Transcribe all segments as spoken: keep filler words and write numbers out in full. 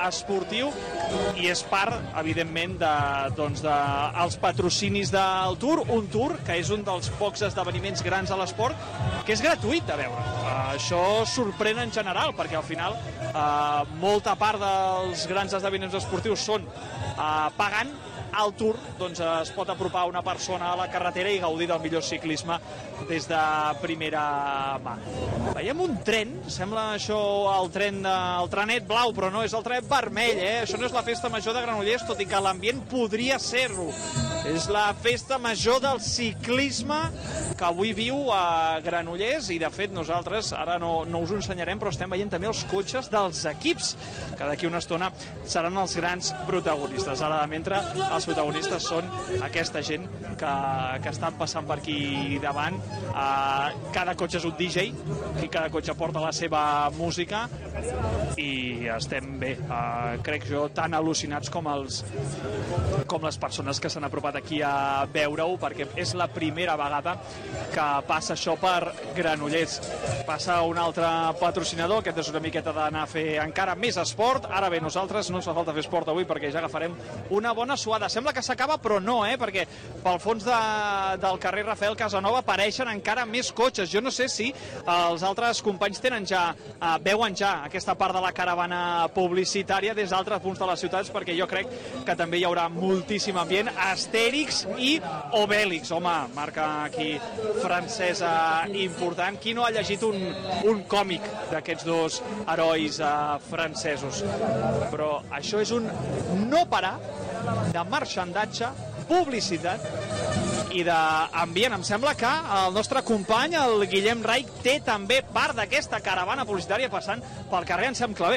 esportiu i és part, evidentment, de, doncs, de, els patrocinis del Tour, un Tour que és un dels pocs esdeveniments grans a l'esport que és gratuït de veure. Uh, això sorprèn en general, perquè al final uh, molta part dels grans esdeveniments esportius són uh, pagant. Al Tour doncs, es pot apropar una persona a la carretera i gaudir del millor ciclisme des de primera mà. Veiem un tren, sembla això el tren, el trenet blau, però no, és el trenet vermell, eh? Això no és la festa major de Granollers, tot i que l'ambient podria ser-ho. És la festa major del ciclisme que avui viu a Granollers i, de fet, nosaltres ara no, no us ho ensenyarem, però estem veient també els cotxes dels equips, que d'aquí una estona seran els grans protagonistes. Ara, de mentre, els protagonistes són aquesta gent que, que estan passant per aquí davant. Uh, cada cotxe és un D J i cada cotxe porta la seva música i estem bé, uh, crec jo, tan al·lucinats com els com les persones que s'han apropat aquí a veure-ho, perquè és la primera vegada que passa això per Granollers. Passa un altre patrocinador, aquest és una miqueta d'anar a fer encara més esport. Ara bé, nosaltres no ens fa falta fer esport avui perquè ja agafarem una bona suada. Sembla que s'acaba, però no, eh? Perquè pel fons de, del carrer Rafael Casanova apareixen encara més cotxes. Jo no sé si els altres companys tenen ja, uh, veuen ja aquesta part de la caravana publicitària des d'altres punts de les ciutats, perquè jo crec que també hi haurà moltíssim ambient. Astèrix i Obèlix, home, marca aquí francesa important. Qui no ha llegit un, un còmic d'aquests dos herois uh, francesos? Però això és un no parar de marxandatge, publicitat i d'ambient. Em sembla que el nostre company, el Guillem Raich, té també part d'aquesta caravana publicitària passant pel carrer Anselm Clavé.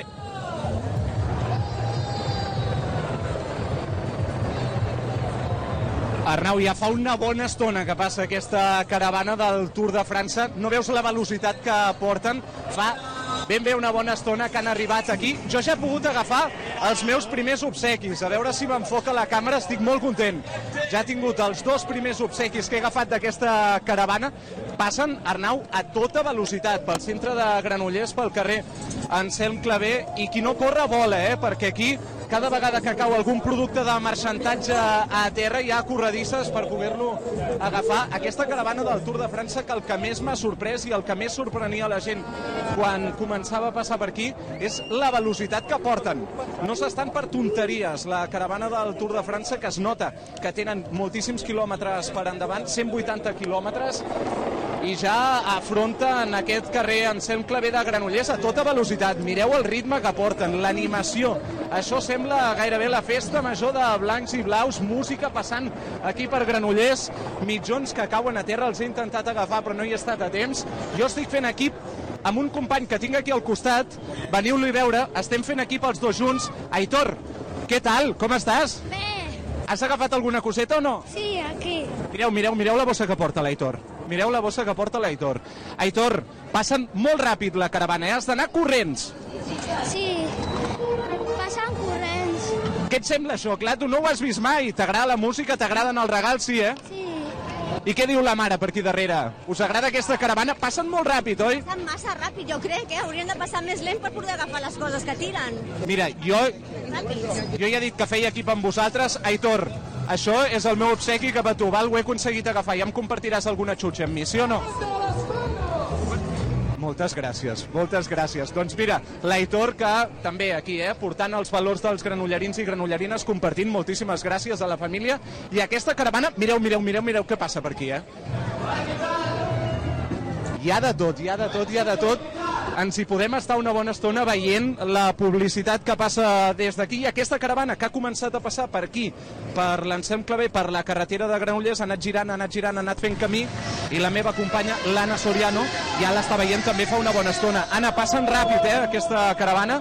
Arnau, ja fa una bona estona que passa aquesta caravana del Tour de França. No veus la velocitat que porten? Fa ben bé una bona estona que han arribat aquí. Jo ja he pogut agafar els meus primers obsequis. A veure si m'enfoca la càmera, estic molt content. Ja he tingut els dos primers obsequis que he agafat d'aquesta caravana. Passen, Arnau, a tota velocitat pel centre de Granollers, pel carrer Anselm Clavé, i qui no corre vola, eh? Perquè aquí cada vegada que cau algun producte de marxantatge a terra hi ha corredisses per poder-lo agafar. Aquesta caravana del Tour de França, que el que més m'ha sorprès i el que més sorprenia la gent quan començava a passar per aquí és la velocitat que porten. No s'estan per tonteries. La caravana del Tour de França, que es nota que tenen moltíssims quilòmetres per endavant, cent vuitanta quilòmetres, i ja afronten aquest carrer Anselm Clavé de Granollers a tota velocitat. Mireu el ritme que porten, l'animació. Això sembla gairebé la festa major de blancs i blaus, música passant aquí per Granollers, mitjons que cauen a terra, els he intentat agafar però no hi he estat a temps. Jo estic fent equip amb un company que tinc aquí al costat, veniu-lo a veure, estem fent equip els dos junts. Aitor, què tal? Com estàs? Bé. Has agafat alguna coseta o no? Sí, aquí. Mireu, mireu, mireu la bossa que porta l'Aitor. Mireu la bossa que porta l'Aitor. Aitor, passen molt ràpid la caravana, eh? Has d'anar corrents. Sí, passen corrents. Què et sembla això? Clar, tu no ho has vist mai. T'agrada la música, t'agraden els regals, sí, eh? Sí. I què diu la mare per aquí darrere? Us agrada aquesta caravana? Passen molt ràpid, oi? Passen massa ràpid, jo crec, eh? Haurien de passar més lent per poder agafar les coses que tiren. Mira, jo, Ràpids. jo ja he dit que feia equip amb vosaltres. Aitor, això és el meu obsequi cap a tu, val? Ho he aconseguit agafar. Ja em compartiràs alguna xutxa amb mi, sí o no? Moltes gràcies, moltes gràcies. Doncs mira, l'Aitor, que també aquí, eh, portant els valors dels granollerins i granollerines, compartint, moltíssimes gràcies a la família. I aquesta caravana, mireu, mireu, mireu, mireu què passa per aquí, eh? Hi ha de tot, hi ha de tot, hi ha de tot. Ens hi podem estar una bona estona veient la publicitat que passa des d'aquí. I aquesta caravana que ha començat a passar per aquí, per l'Anselm Clavé, per la carretera de Granollers, ha anat girant, ha anat girant, ha anat fent camí, i la meva companya, l'Anna Soriano, ja l'està veient també fa una bona estona. Anna, passen ràpid, eh, aquesta caravana.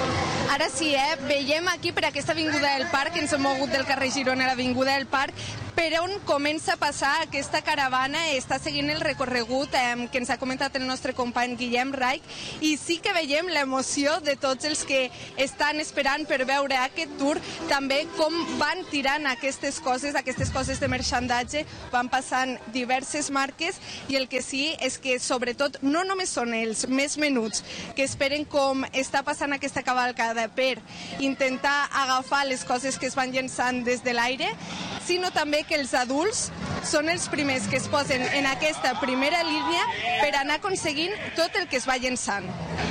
Ara sí, eh? Veiem aquí per aquesta avinguda del Parc, ens hem mogut del carrer Girona a l'avinguda del Parc, per on comença a passar aquesta caravana, està seguint el recorregut eh, que ens ha comentat el nostre company Guillem Raich, i sí que veiem l'emoció de tots els que estan esperant per veure aquest tour, també com van tirant aquestes coses, aquestes coses de merchandatge, van passant diverses marques, i el que sí és que sobretot no només són els més menuts que esperen com està passant aquesta cavalcada per intentar agafar les coses que es van llençant des de l'aire, sinó també que els adults són els primers que es posen en aquesta primera línia per anar aconseguint tot el que es va llençant.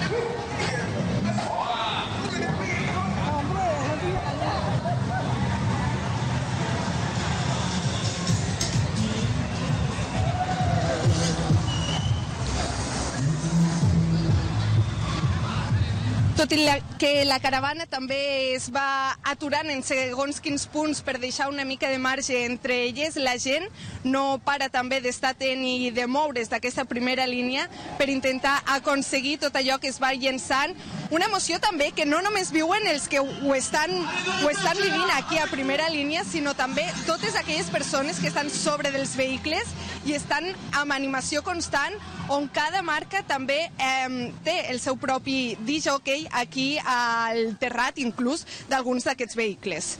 Tot i que la caravana també es va aturant en segons quins punts per deixar una mica de marge entre elles, la gent no para també d'estar atent i de moure's d'aquesta primera línia per intentar aconseguir tot allò que es va llençant. Una emoció també que no només viuen els que ho estan, ho estan vivint aquí a primera línia, sinó també totes aquelles persones que estan sobre dels vehicles i estan amb animació constant, on cada marca també eh, té el seu propi disc-jockey aquí al terrat, inclús, d'alguns d'aquests vehicles.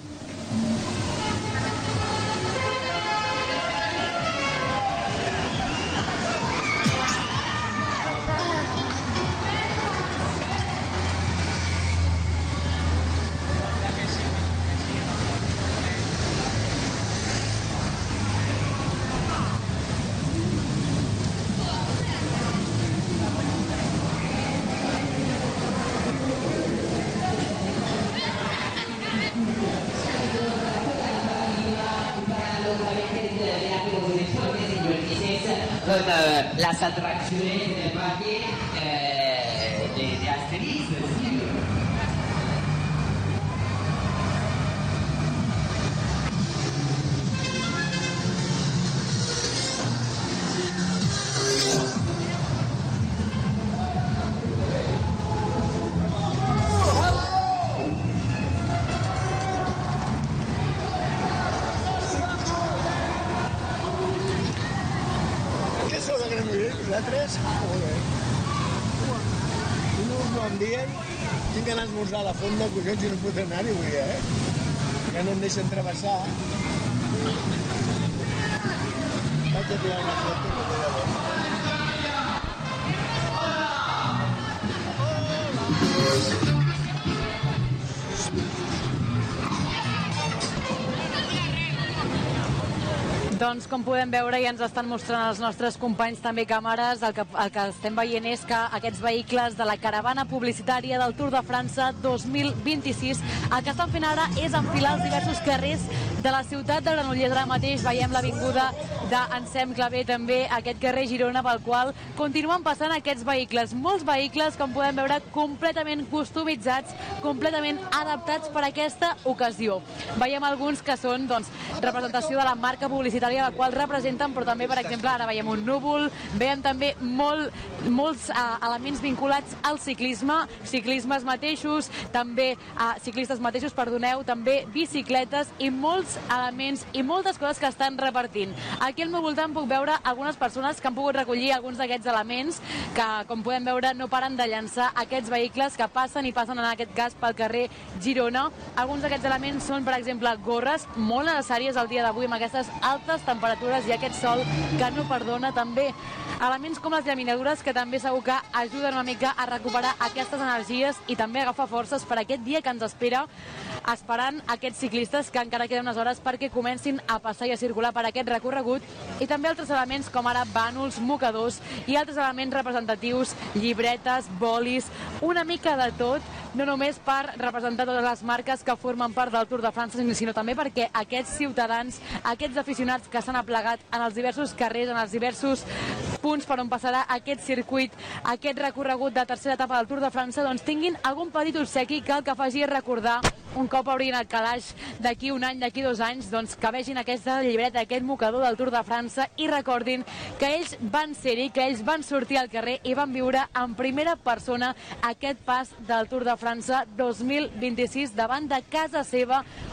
con eh, las atracciones del parque eh, de, de Asterix, sí. Nosaltres, molt bé. No em diuen, tinc d'anar a esmorzar a la font del collons i no puc anar-hi avui, eh? Que no em deixen travessar. Vaig a tirar una foto, que té llavors. Doncs, com podem veure, ja ens estan mostrant els nostres companys també càmeres. El que, el que estem veient és que aquests vehicles de la caravana publicitària del Tour de França dos mil vint-i-sis el que estan fent ara és enfilar els diversos carrers de la ciutat de Granollers. Ara mateix veiem l'avinguda d'Ensem Clavé, també aquest carrer Girona, pel qual continuen passant aquests vehicles. Molts vehicles, com podem veure, completament customitzats, completament adaptats per a aquesta ocasió. Veiem alguns que són, doncs, representació de la marca publicitària la qual representen, però també, per exemple, ara veiem un núvol, veiem també molt, molts uh, elements vinculats al ciclisme, ciclismes mateixos, també uh, ciclistes mateixos, perdoneu, també bicicletes i molts elements i moltes coses que estan repartint. Aquí al meu voltant puc veure algunes persones que han pogut recollir alguns d'aquests elements que, com podem veure, no paren de llançar aquests vehicles que passen i passen, en aquest cas, pel carrer Girona. Alguns d'aquests elements són, per exemple, gorres molt necessàries al dia d'avui amb aquestes altes temperatures i aquest sol que no perdona. També elements com les llaminadures, que també segur que ajuden una mica a recuperar aquestes energies i també a agafar forces per aquest dia que ens espera, esperant aquests ciclistes que encara queden unes hores perquè comencin a passar i a circular per aquest recorregut, i també altres elements com ara bànols, mocadors i altres elements representatius, llibretes, bolis, una mica de tot, no només per representar totes les marques que formen part del Tour de França, sinó també perquè aquests ciutadans, aquests aficionats que s'han aplegat en els diversos carrers, en els diversos punts per on passarà aquest circuit, aquest recorregut de tercera etapa del Tour de França, doncs tinguin algun petit obsequi que el que faci és recordar, un cop obrin el calaix d'aquí un any, d'aquí dos anys, doncs que vegin aquesta llibreta, aquest mocador del Tour de França i recordin que ells van ser-hi, que ells van sortir al carrer i van viure en primera persona aquest pas del Tour de França dos mil vint-i-sis davant de casa seva,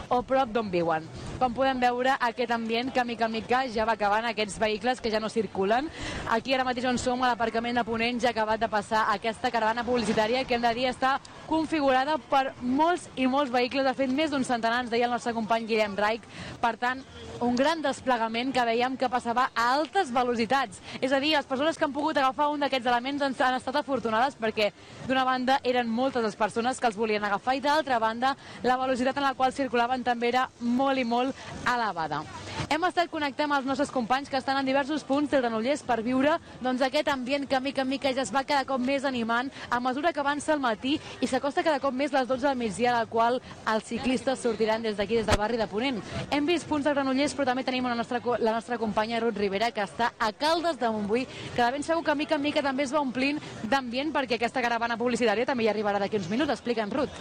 o prop d'on viuen. Com podem veure, aquest ambient que mica en mica ja va acabant, aquests vehicles que ja no circulen. Aquí ara mateix on som, a l'aparcament de Ponent, ja ha acabat de passar aquesta caravana publicitària que hem de dir està configurada per molts i molts vehicles, de fet més d'un centenar, ens deia el nostre company Guillem Raich. Per tant, un gran desplegament que veiem que passava a altes velocitats. És a dir, les persones que han pogut agafar un d'aquests elements han, han estat afortunades perquè, d'una banda, eren moltes les persones que els volien agafar i, d'altra banda, la velocitat en la qual circulaven també era molt i molt elevada. Hem estat connectant amb els nostres companys que estan en diversos punts de Granollers per viure doncs, aquest ambient que mica en mica ja es va cada cop més animant a mesura que avança el matí i s'acosta cada cop més les dotze del migdia, a la qual els ciclistes sortiran des d'aquí, des del barri de Ponent. Hem vist punts de Granollers, però també tenim la nostra, la nostra companya Ruth Rivera, que està a Caldes de Montbui, que de ben segur que mica en mica també es va omplint d'ambient perquè aquesta caravana publicitària també hi arribarà d'aquí uns minuts. Explica'ns, Ruth.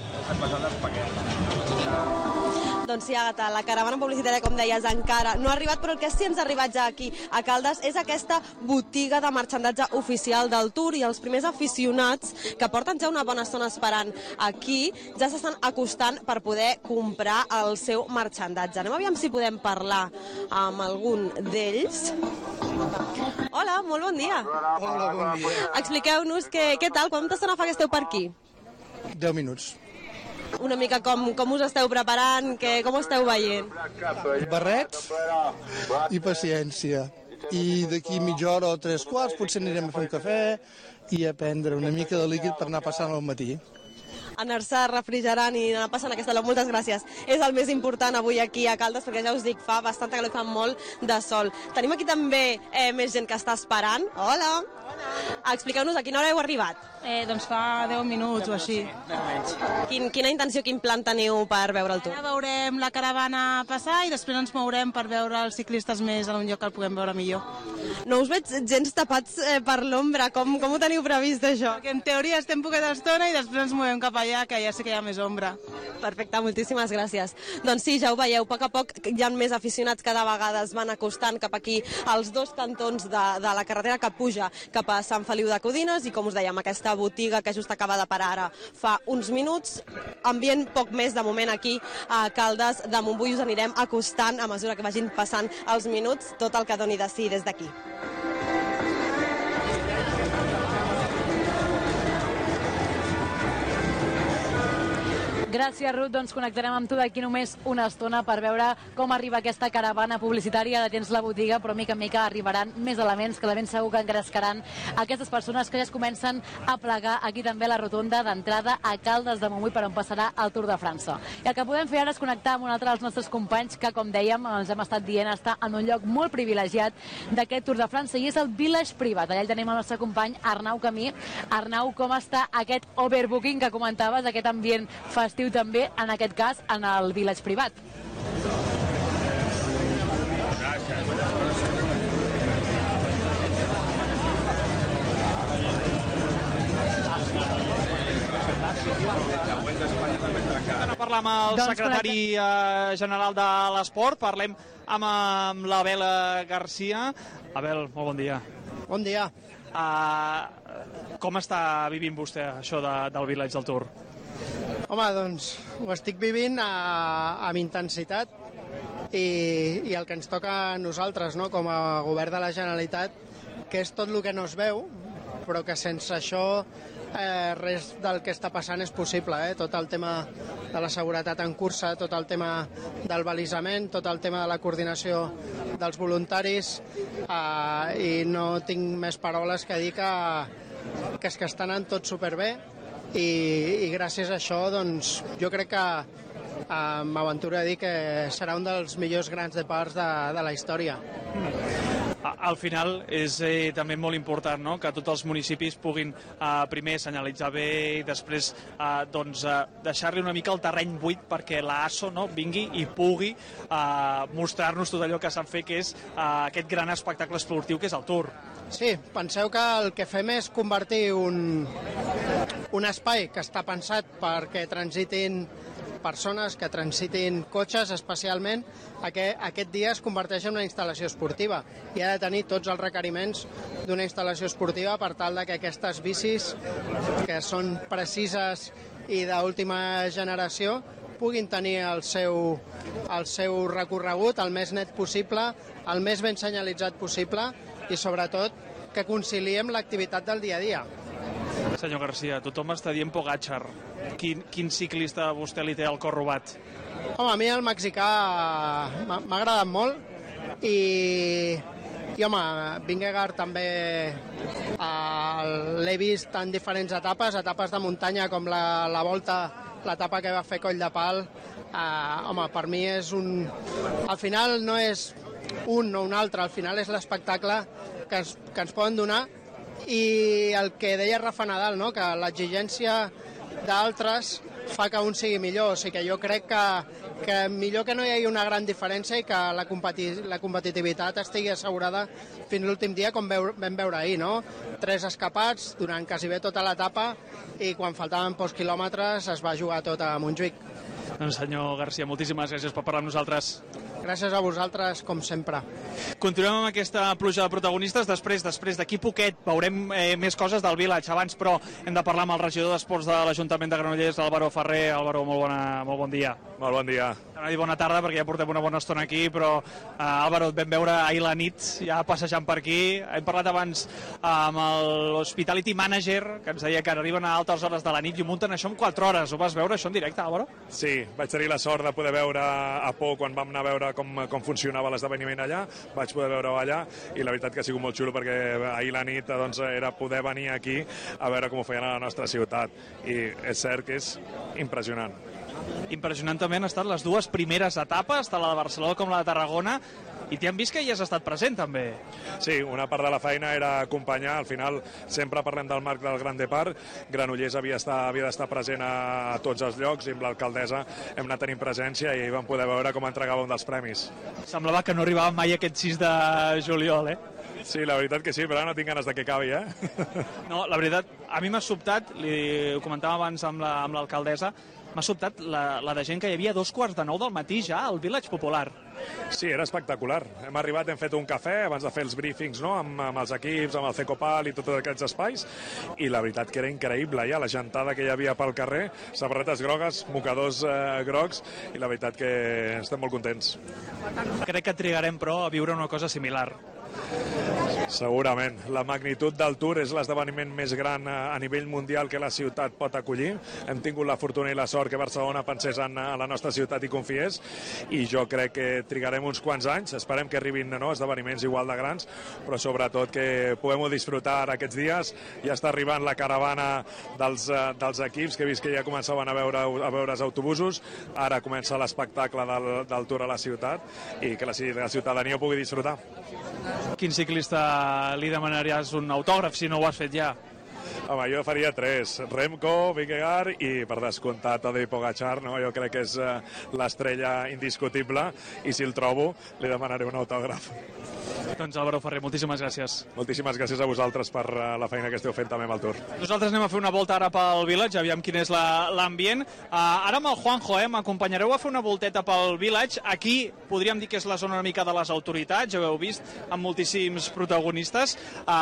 Doncs sí, Àgata, la caravana publicitària, com deies, encara no ha arribat, però el que sí ens ha arribat ja aquí a Caldes és aquesta botiga de marxandatge oficial del Tour i els primers aficionats que porten ja una bona estona esperant aquí ja s'estan acostant per poder comprar el seu marxandatge. Anem a veure si podem parlar amb algun d'ells. Hola, molt bon dia. Hola, bon dia. Expliqueu-nos què, què tal, quanta estona fa que esteu per aquí? deu minuts. Una mica com, com us esteu preparant, que, com ho esteu veient? Barrets i paciència. I d'aquí mitja hora o tres quarts potser anirem a fer un cafè i a prendre una mica de líquid per anar passant al matí. Anar-se refrigerant i anar passant aquesta olor. Moltes gràcies. És el més important avui aquí a Caldes, perquè ja us dic, fa bastanta calor, fa molt de sol. Tenim aquí també eh, més gent que està esperant. Hola. Hola. Expliqueu-nos a quina hora heu arribat. Eh, doncs fa deu minuts o així. Quin, quina intenció, quin plan teniu per veure el Tour? Ara veurem la caravana passar i després ens mourem per veure els ciclistes més en un lloc que el puguem veure millor. No us veig gens tapats eh, per l'ombra. Com, com ho teniu previst, això? Perquè en teoria estem poqueta estona i després ens movem cap allà, que ja sé que hi ha més ombra. Perfecte, moltíssimes gràcies. Doncs sí, ja ho veieu, a poc a poc hi ha més aficionats, cada vegada es van acostant cap aquí als dos cantons de, de la carretera que puja cap a Sant Feliu de Codines i, com us dèiem, aquesta botiga que just acaba de parar ara fa uns minuts. Ambient poc més de moment aquí a Caldes de Montbui. Us anirem acostant a mesura que vagin passant els minuts, tot el que doni de si des d'aquí. Gràcies, Ruth. Doncs connectarem amb tu d'aquí només una estona per veure com arriba aquesta caravana publicitària. Ara tens la botiga, però mica en mica arribaran més elements que de ben segur que engrescaran aquestes persones que ja es comencen a plegar aquí també a la rotonda d'entrada a Caldes de Montbui, per on passarà el Tour de França. I el que podem fer ara és connectar amb un altre dels nostres companys que, com dèiem, ens hem estat dient, està en un lloc molt privilegiat d'aquest Tour de França i és el Village Privat. Allà hi tenim el nostre company Arnau Camí. Arnau, com està aquest overbooking que comentaves, aquest ambient festiu també, en aquest cas, en el Village Privat? Anem a parlar amb el secretari eh, general de l'Esport, parlem amb, amb l'Abel Garcia. Abel, molt bon dia. Bon dia. Uh, com està vivint vostè això de, del Village del Tour? Home, doncs ho estic vivint a, amb intensitat i, i el que ens toca a nosaltres, no?, com a govern de la Generalitat, que és tot el que no es veu, però que sense això eh, res del que està passant és possible. Eh? Tot el tema de la seguretat en cursa, tot el tema del balisament, tot el tema de la coordinació dels voluntaris, eh, i no tinc més paraules que dir que, que és que està anant tot superbé. I, i gràcies a això, doncs, jo crec que eh, m'aventuro a dir que serà un dels millors grans departs de, de la història. Al final és eh, també molt important, no?, que tots els municipis puguin eh, primer senyalitzar bé i després eh, doncs, eh, deixar-li una mica el terreny buit perquè l'ASO, no?, vingui i pugui eh, mostrar-nos tot allò que sap fer, que és eh, aquest gran espectacle esportiu que és el Tour. Sí, penseu que el que fem és convertir un, un espai que està pensat perquè transitin persones, que transitin cotxes especialment, aquest, aquest dia es converteix en una instal·lació esportiva i ha de tenir tots els requeriments d'una instal·lació esportiva per tal de que aquestes bicis, que són precises i d'última generació, puguin tenir el seu, el seu recorregut el més net possible, el més ben senyalitzat possible i sobretot que conciliem l'activitat del dia a dia. Senyor Garcia, tothom està dient Pogačar. Quin, quin ciclista vostè li té el cor robat? Home, a mi el mexicà m'ha agradat molt i, i home, Vingegaard també uh, l'he vist en diferents etapes, etapes de muntanya com la, la volta, l'etapa que va fer Coll de Pal. Uh, home, per mi és un... Al final no és un o un altre, al final és l'espectacle que ens, que ens poden donar i el que deia Rafa Nadal, no? Que l'exigència d'altres fa que un sigui millor, o sigui que jo crec que, que millor que no hi hagi una gran diferència i que la, competi la competitivitat estigui assegurada fins l'últim dia, com veu vam veure ahir, no? Tres escapats durant quasi bé tota l'etapa i quan faltaven pocs quilòmetres es va jugar tot a Montjuïc. Doncs senyor Garcia, moltíssimes gràcies per parlar amb nosaltres. Gràcies a vosaltres, com sempre. Continuem amb aquesta pluja de protagonistes. Després, després d'aquí poquet, veurem eh, més coses del Village. Abans, però, hem de parlar amb el regidor d'Esports de l'Ajuntament de Granollers, Álvaro Ferrer. Álvaro, molt, bona, molt bon dia. Molt bon dia. Anava a dir bona tarda, perquè ja portem una bona estona aquí, però, eh, Álvaro, et vam veure ahir la nit, ja passejant per aquí. Hem parlat abans amb l'Hospitality Manager, que ens deia que arriben a altes hores de la nit i ho munten això en quatre hores. Ho vas veure, això en directe, Álvaro? Sí, vaig tenir la sort de poder veure a Por quan vam anar a veure com, com funcionava l'esdeveniment allà, vaig poder veure-ho allà i la veritat que ha sigut molt xulo perquè ahir la nit doncs, era poder venir aquí a veure com ho feien a la nostra ciutat i és cert que és impressionant. Impressionant també han estat les dues primeres etapes, tant la de Barcelona com la de Tarragona, i t'hi han vist que hi has estat present també. Sí, una part de la feina era acompanyar, al final sempre parlem del marc del Gran Depart, Granollers havia d'estar present a, a tots els llocs i amb l'alcaldessa hem anat tenint presència i vam poder veure com entregava un dels premis. Semblava que no arribava mai aquest sis de juliol, eh? Sí, la veritat que sí, però no tinc ganes de que acabi, eh? No, la veritat, a mi m'ha sobtat, li ho comentàvem abans amb l'alcaldessa, la, m'ha sobtat la, la de gent que hi havia a dos quarts de nou del matí ja al Village Popular. Sí, era espectacular. Hem arribat, hem fet un cafè abans de fer els briefings, no?, amb, amb els equips, amb el Cecopal i tots aquests espais, i la veritat que era increïble, ja la gentada que hi havia pel carrer, samarretes grogues, mocadors eh, grocs, i la veritat que estem molt contents. Crec que trigarem, però, a viure una cosa similar. Segurament. La magnitud del Tour és l'esdeveniment més gran a nivell mundial que la ciutat pot acollir. Hem tingut la fortuna i la sort que Barcelona pensés en la nostra ciutat i confiés, i jo crec que trigarem uns quants anys. Esperem que arribin no, esdeveniments igual de grans, però sobretot que puguem disfrutar aquests dies. Ja està arribant la caravana dels, dels equips, que he vist que ja començaven a veure, a veure els autobusos. Ara comença l'espectacle del, del Tour a la ciutat i que la, la ciutadania ho pugui disfrutar. Quin ciclista li demanaries un autògraf si no ho has fet ja? Home, jo faria tres. Remco, Vingegaard i, per descomptat, Tadej Pogačar, no? Jo crec que és uh, l'estrella indiscutible i si el trobo li demanaré un autògraf. Doncs Álvaro Ferrer, moltíssimes gràcies. Moltíssimes gràcies a vosaltres per uh, la feina que esteu fent també amb el Tour. Nosaltres anem a fer una volta ara pel Village, aviam quin és l'ambient. Uh, ara amb el Juanjo, eh, m'acompanyareu a fer una volteta pel Village. Aquí podríem dir que és la zona una mica de les autoritats, ja ho heu vist, amb moltíssims protagonistes.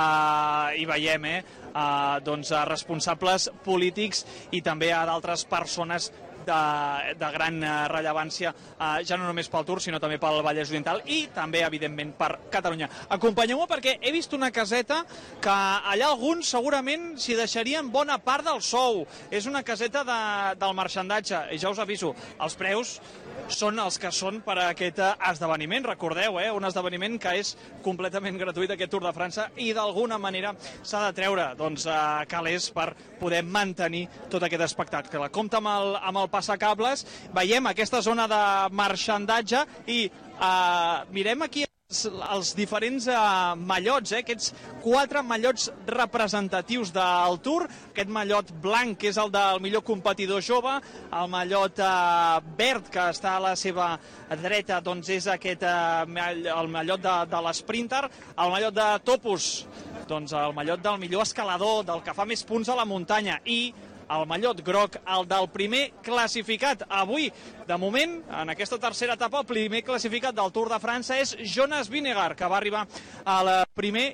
Uh, I veiem, eh, uh, doncs, a responsables polítics i també a d'altres persones de, de gran rellevància, eh, ja no només pel Tour, sinó també pel Vallès Oriental i també, evidentment, per Catalunya. Acompanyeu-me perquè he vist una caseta que allà alguns segurament s'hi deixarien bona part del sou. És una caseta de, del marxandatge, i ja us aviso, els preus són els que són per a aquest esdeveniment. Recordeu, eh, un esdeveniment que és completament gratuït, aquest Tour de França, i d'alguna manera s'ha de treure doncs, eh, calés per poder mantenir tot aquest espectacle. Compte amb el, amb el passacables, veiem aquesta zona de marxandatge i eh, mirem aquí els, els diferents eh, mallots, eh, aquests quatre mallots representatius del Tour. Aquest mallot blanc, que és el del millor competidor jove, el mallot eh, verd, que està a la seva dreta, doncs és aquest, eh, el mallot de, de l'Sprinter, el mallot de Topus, doncs el mallot del millor escalador, del que fa més punts a la muntanya, i el mallot groc, el del primer classificat. Avui, de moment, en aquesta tercera etapa, el primer classificat del Tour de França és Jonas Vingegaard, que va arribar al primer i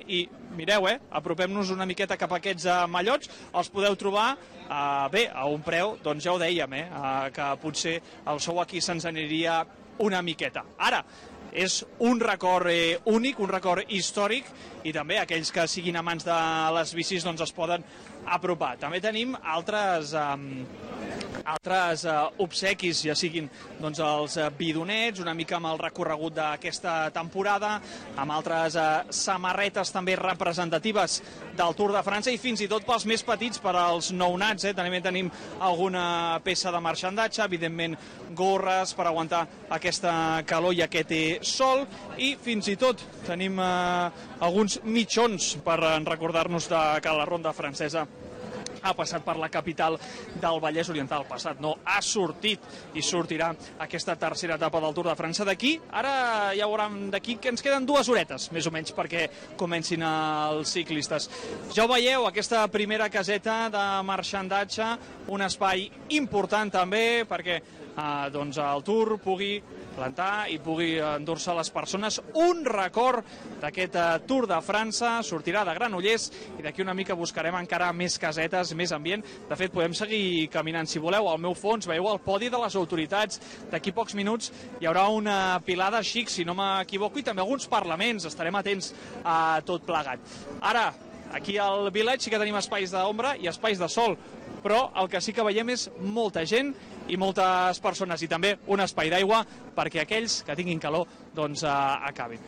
mireu, eh, apropem-nos una miqueta cap a aquests uh, mallots, els podeu trobar uh, bé, a un preu, doncs ja ho dèiem, eh, uh, que potser el sou aquí se'ns aniria una miqueta. Ara, és un record eh, únic, un record històric, i també aquells que siguin amants de les bicis doncs es poden apropar. També tenim altres... Eh, altres uh, obsequis, ja siguin doncs, els uh, bidonets, una mica amb el recorregut d'aquesta temporada, amb altres uh, samarretes també representatives del Tour de França, i fins i tot pels més petits, per als nounats, eh? també tenim alguna peça de marxandatge, evidentment gorres per aguantar aquesta calor i aquest sol, i fins i tot tenim uh, alguns mitjons per uh, recordar-nos de que la ronda francesa ha passat per la capital del Vallès Oriental. Passat, no, ha sortit i sortirà aquesta tercera etapa del Tour de França. D'aquí, ara ja veuran d'aquí que ens queden dues horetes, més o menys, perquè comencin els ciclistes. Ja ho veieu, aquesta primera caseta de marxandatge, un espai important també perquè eh, doncs el Tour pugui plantar i pugui endur-se les persones un record d'aquest Tour de França. Sortirà de Granollers i d'aquí una mica buscarem encara més casetes, més ambient. De fet, podem seguir caminant si voleu. Al meu fons veieu el podi de les autoritats. D'aquí pocs minuts hi haurà una pilada xic, si no m'equivoco, i també alguns parlaments. Estarem atents a tot plegat. Ara, aquí al Village sí que tenim espais d'ombra i espais de sol, però el que sí que veiem és molta gent i moltes persones, i també un espai d'aigua perquè aquells que tinguin calor doncs eh, acabin.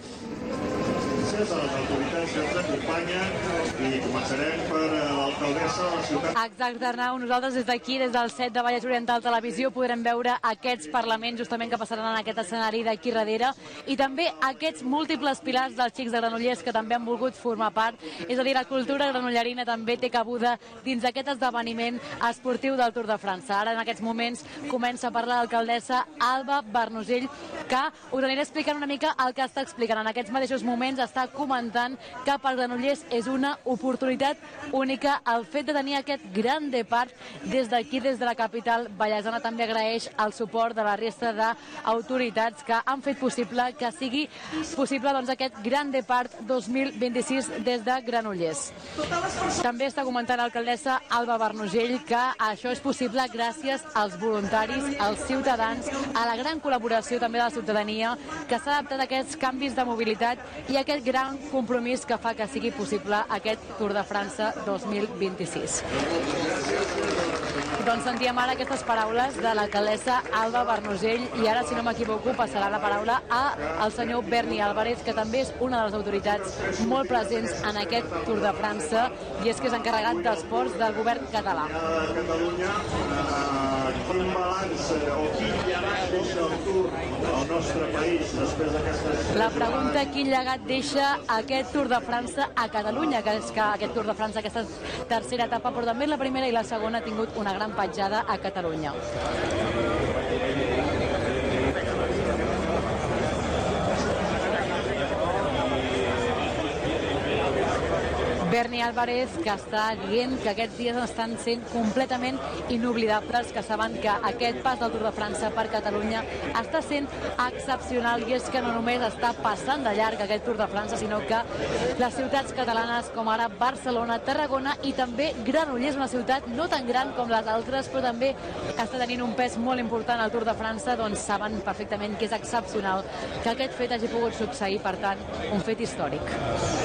Gràcies a les autoritats que ens acompanyen i començarem per l'alcaldessa de la ciutat. Exacte, Arnau. Nosaltres des d'aquí, des del set de Vallès Oriental Televisió, podrem veure aquests parlaments justament que passaran en aquest escenari d'aquí darrere, i també aquests múltiples pilars dels xics de Granollers que també han volgut formar part. És a dir, la cultura granollerina també té cabuda dins d'aquest esdeveniment esportiu del Tour de França. Ara, en aquests moments, comença a parlar l'alcaldessa Alba Barnusell, que us aniré explicant una mica el que està explicant. En aquests mateixos moments està comentant que per Granollers és una oportunitat única el fet de tenir aquest gran depart des d'aquí, des de la capital vallesana. També agraeix el suport de la resta d'autoritats que han fet possible que sigui possible doncs, aquest gran depart dos mil vint-i-sis des de Granollers. També està comentant l'alcaldessa Alba Barnusell que això és possible gràcies als voluntaris, als ciutadans, a la gran col·laboració també de la ciutadania que s'ha adaptat a aquests canvis de mobilitat i aquest gran compromís que fa que sigui possible aquest Tour de França dos mil vint-i-sis. Doncs sentíem ara aquestes paraules de l'alcaldessa Alba Barnusell, i ara, si no m'equivoco, passarà la paraula al senyor Berni Álvarez, que també és una de les autoritats molt presents en aquest Tour de França, i és que és encarregat d'esports del govern català. Catalunya, quin balanç o quin llegat deixa el Tour al nostre país després d'aquestes... La pregunta, quin llegat deixa aquest Tour de França a Catalunya, que és que aquest Tour de França, aquesta tercera etapa, però també la primera i la segona, ha tingut una gran petjada a Catalunya. Berni Álvarez, que està dient que aquests dies estan sent completament inoblidables, que saben que aquest pas del Tour de França per Catalunya està sent excepcional, i és que no només està passant de llarg aquest Tour de França, sinó que les ciutats catalanes, com ara Barcelona, Tarragona i també Granollers, una ciutat no tan gran com les altres, però també està tenint un pes molt important al Tour de França, doncs saben perfectament que és excepcional que aquest fet hagi pogut succeir, per tant, un fet històric.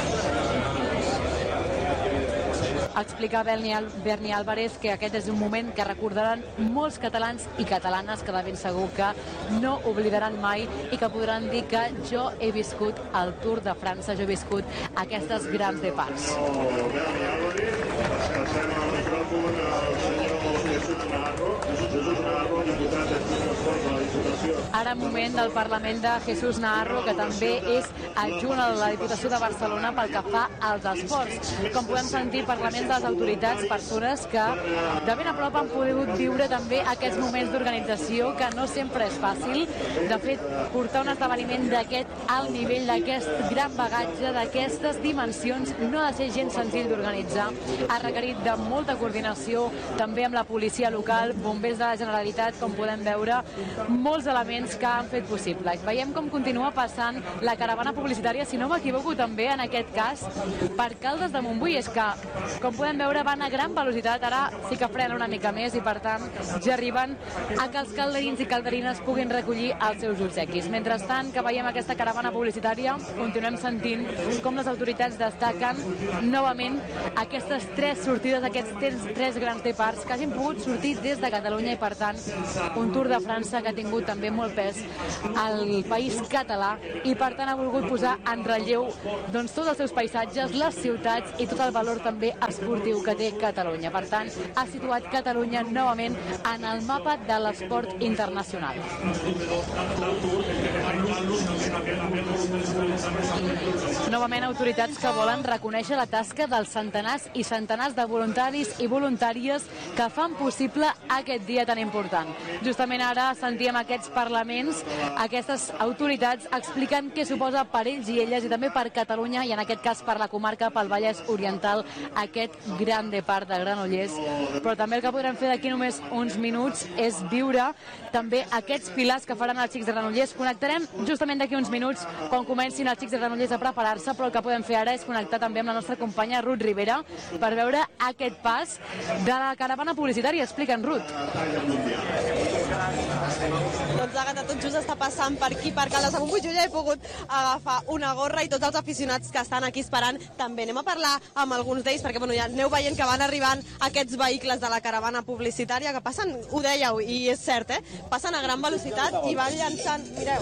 Explicar Berni, Berni Álvarez que aquest és un moment que recordaran molts catalans i catalanes, que de ben segur que no oblidaran mai i que podran dir que jo he viscut el Tour de França, jo he viscut aquestes grans departs. Berni Álvarez, passem al micròfon al senyor Jesús Navarro. Jesús Navarro, diputat de Transport de la Diputació. Ara moment del Parlament de Jesús Navarro, que també és adjunt a la Diputació de Barcelona pel que fa als esports. Com podem sentir, Parlament de les autoritats, persones que de ben a prop han pogut viure també aquests moments d'organització, que no sempre és fàcil. De fet, portar un esdeveniment d'aquest alt nivell, d'aquest gran bagatge, d'aquestes dimensions, no ha de ser gens senzill d'organitzar. Ha requerit de molta coordinació, també amb la policia local, bombers de la Generalitat, com podem veure, molts elements ciutadans que han fet possible. Veiem com continua passant la caravana publicitària, si no m'equivoco també en aquest cas, per Caldes de Montbui. És que, com podem veure, van a gran velocitat, ara sí que frenen una mica més i per tant ja arriben a que els calderins i calderines puguin recollir els seus obsequis. Mentrestant que veiem aquesta caravana publicitària, continuem sentint com les autoritats destaquen novament aquestes tres sortides, aquests tres grans departs que hagin pogut sortir des de Catalunya i per tant un Tour de França que ha tingut també molt pes al país català i per tant ha volgut posar en relleu doncs, tots els seus paisatges, les ciutats i tot el valor també esportiu que té Catalunya. Per tant, ha situat Catalunya novament en el mapa de l'esport internacional. Novament autoritats que volen reconèixer la tasca dels centenars i centenars de voluntaris i voluntàries que fan possible aquest dia tan important. Justament ara sentíem aquests parlaments, aquestes autoritats explicant què suposa per ells i elles i també per Catalunya i en aquest cas per la comarca, pel Vallès Oriental, aquest gran depart de Granollers. Però també el que podrem fer d'aquí només uns minuts és viure també aquests pilars que faran els xics de Granollers. Connectarem justament d'aquí uns minuts quan comencin els xics de Granollers a preparar-se, però el que podem fer ara és connectar també amb la nostra companya Ruth Rivera per veure aquest pas de la caravana publicitària. Explica'n, Ruth. Doncs l'Àgata tot just està passant per aquí, per Caldes de Montbui. Jo ja he pogut agafar una gorra i tots els aficionats que estan aquí esperant també. Anem a parlar amb alguns d'ells perquè bueno, ja aneu veient que van arribant aquests vehicles de la caravana publicitària que passen, ho dèieu, i és cert, eh? Passen a gran velocitat i van llançant, mireu,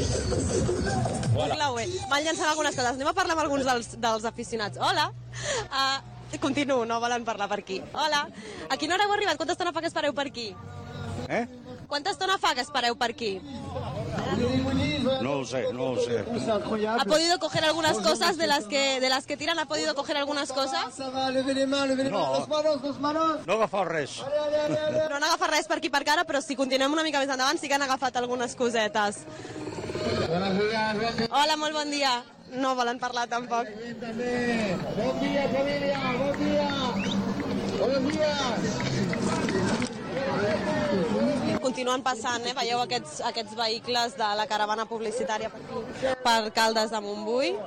Claué, van llançant algunes coses. Anem a parlar amb alguns dels, dels aficionats. Hola! Uh, continuo, no volen parlar per aquí. Hola! A quina hora heu arribat? Quanta estona fa que espereu per aquí? Eh? Quanta estona fa que espereu per aquí? No lo sé, no lo sé. ¿Ha podido coger algunas cosas de las que de las que tiran? ¿Ha podido coger algunas cosas? No, no he agafat res. No han agafat res per aquí per cara, però si continuem una mica més endavant sí que han agafat algunes cosetes. Hola, molt bon dia. No volen parlar tampoc. Bon dia, família, bon dia. Bon dia. Continuen passant, eh? Veieu aquests, aquests vehicles de la caravana publicitària per, aquí, per Caldes de Montbui.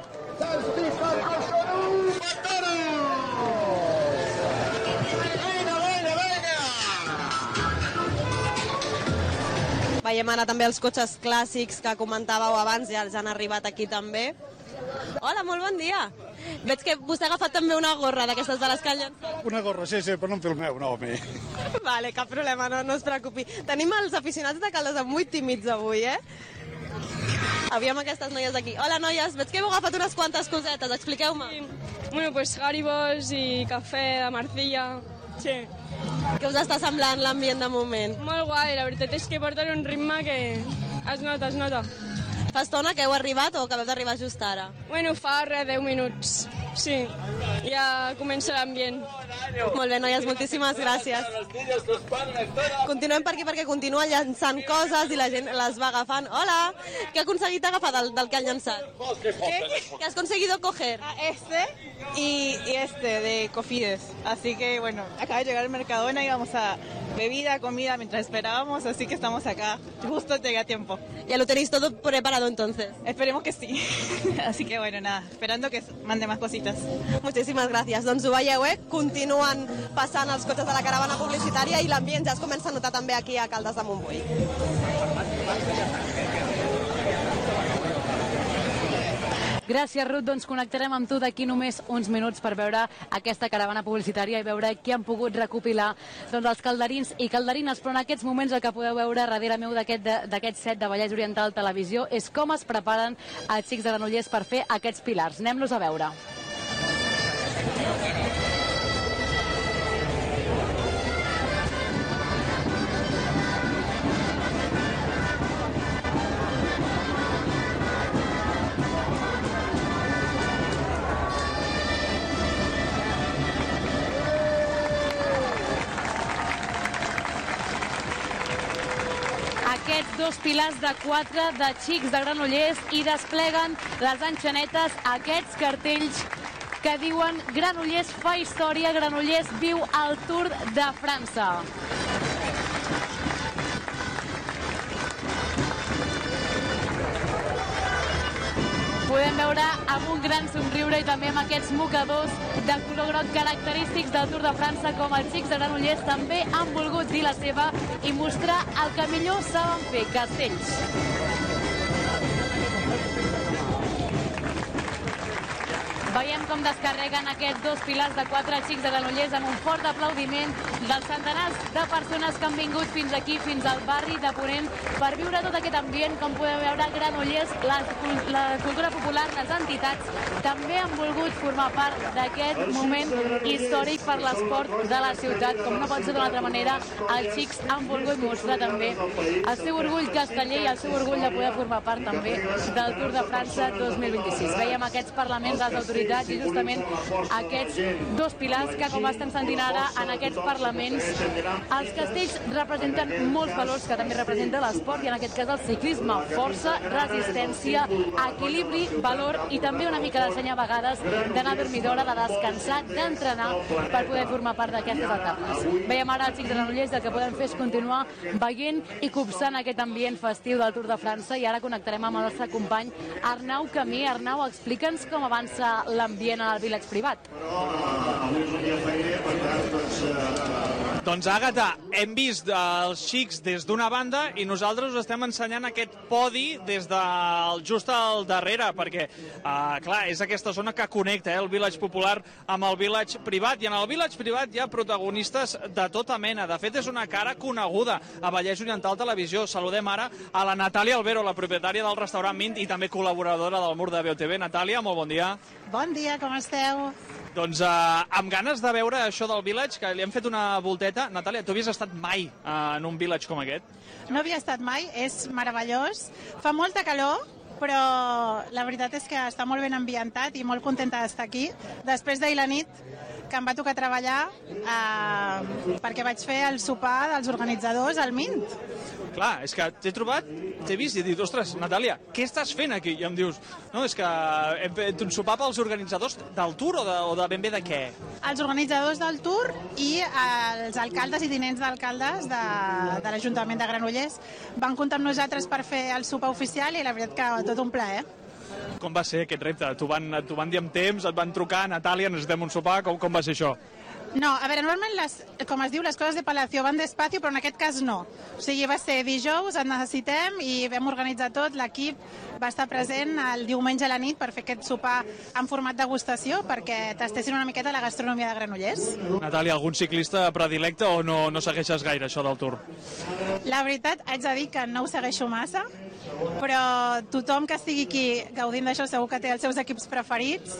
Veiem ara també els cotxes clàssics que comentàveu abans, ja han arribat aquí també. Hola, molt bon dia. Veig que vostè ha agafat també una gorra d'aquestes de les que han llançat. Una gorra, sí, sí, però no em filmeu, no, a mi. Vale, cap problema, no, no es preocupi. Tenim els aficionats de Caldes molt tímids avui, eh? Aviam aquestes noies d'aquí. Hola, noies, veig que heu agafat unes quantes cosetes, expliqueu-me. Sí. Bueno, pues Haribos i cafè de Marcilla, sí. Què us està semblant l'ambient de moment? Molt guai, la veritat és que porten un ritme que es nota, es nota. Fa estona que heu arribat o acabeu d'arribar just ara? Bueno, fa res, deu minuts. Sí, ja comença l'ambient. Molt bé, noies, moltíssimes gràcies. Continuem per aquí perquè continuen llançant coses i la gent les va agafant. Hola, què ha aconseguit agafar del, del que han llançat? ¿Qué? ¿Qué has conseguido coger? Este y, y este de Cofides. Así que bueno, acaba de llegar el Mercadona y vamos a bebida, comida mientras esperábamos, así que estamos acá. Justo llegué a tiempo. ¿Ya lo tenéis todo preparado entonces? Esperemos que sí. Así que bueno, nada, esperando que mande más cositas. Moltíssimes gràcies. Doncs ho veieu, eh? Continuen passant els cotxes de la caravana publicitària i l'ambient ja es comença a notar també aquí a Caldes de Montbui. Gràcies, Ruth. Doncs connectarem amb tu d'aquí només uns minuts per veure aquesta caravana publicitària i veure qui han pogut recopilar doncs, els calderins i calderines. Però en aquests moments el que podeu veure darrere meu d'aquest set de Vallès Oriental Televisió és com es preparen els xics de Granollers per fer aquests pilars. Anem-los a veure. Aquests dos pilars de quatre de xics de Granollers i despleguen les enxanetes, aquests cartells que diuen Granollers fa història, Granollers viu al Tour de França. podem veure amb un gran somriure i també amb aquests mocadors de color groc característics del Tour de França, com els xics de Granollers també han volgut dir la seva i mostrar el que millor saben fer, castells. Veiem com descarreguen aquests dos pilars de quatre xics de Granollers amb un fort aplaudiment dels centenars de persones que han vingut fins aquí, fins al barri de Ponent, per viure tot aquest ambient. Com podeu veure, Granollers, la, la cultura popular, les entitats, també han volgut formar part d'aquest moment històric per l'esport de la ciutat. Com no pot ser d'una altra manera, els xics han volgut mostrar també el seu orgull casteller i el seu orgull de poder formar part també del Tour de França dos mil vint-i-sis. Veiem aquests parlaments, les autoritats i justament aquests dos pilars que, com estem sentint ara en aquests parlaments, els castells representen molts valors que també representa l'esport i en aquest cas el ciclisme: força, resistència, equilibri, valor i també una mica de seny a vegades d'anar a dormir d'hora, de descansar, d'entrenar per poder formar part d'aquestes etapes. Veiem ara els xics de Granollers, el que podem fer és continuar veient i copsant aquest ambient festiu del Tour de França i ara connectarem amb el nostre company Arnau Camí. Arnau, explica'ns com avança l'ambient al Village privat. Doncs, Àgata, hem vist els xics des d'una banda i nosaltres us estem ensenyant aquest podi des del just al darrere, perquè, uh, clar, és aquesta zona que connecta eh, el Village popular amb el Village privat, i en el Village privat hi ha protagonistes de tota mena. De fet, és una cara coneguda a Vallès Oriental Televisió. Saludem ara a la Natàlia Albero, la propietària del restaurant Mint i també col·laboradora del Mur de B O T V. Natàlia, molt bon dia. Bon dia, com esteu? Doncs uh, amb ganes de veure això del Village, que li hem fet una volteta. Natàlia, tu havies estat mai uh, en un Village com aquest? No havia estat mai, és meravellós. Fa molta calor, però la veritat és que està molt ben ambientat i molt contenta d'estar aquí. Després d'ahir la nit, que em va tocar treballar eh, perquè vaig fer el sopar dels organitzadors al Mint. Clar, és que t'he trobat, t'he vist i he dit, ostres, Natàlia, què estàs fent aquí? I em dius, no, és que hem fet un sopar pels organitzadors del Tour o de, o de ben bé de què? Els organitzadors del Tour i els alcaldes i tinents d'alcaldes de, de l'Ajuntament de Granollers van comptar amb nosaltres per fer el sopar oficial i la veritat que tot un plaer. Com va ser aquest repte? T'ho van, t'ho van dir amb temps, et van trucar, Natàlia, necessitem un sopar, com, com va ser això? No, a veure, normalment, les, com es diu, les coses de Palacio van despacio, però en aquest cas no. O sigui, va ser dijous, et necessitem, i vam organitzar tot, l'equip va estar present el diumenge a la nit per fer aquest sopar en format degustació, perquè tastessin una miqueta la gastronomia de Granollers. Natàlia, algun ciclista predilecte o no, no segueixes gaire això del Tour? La veritat, haig de dir que no ho segueixo massa, però tothom que estigui aquí gaudint d'això segur que té els seus equips preferits.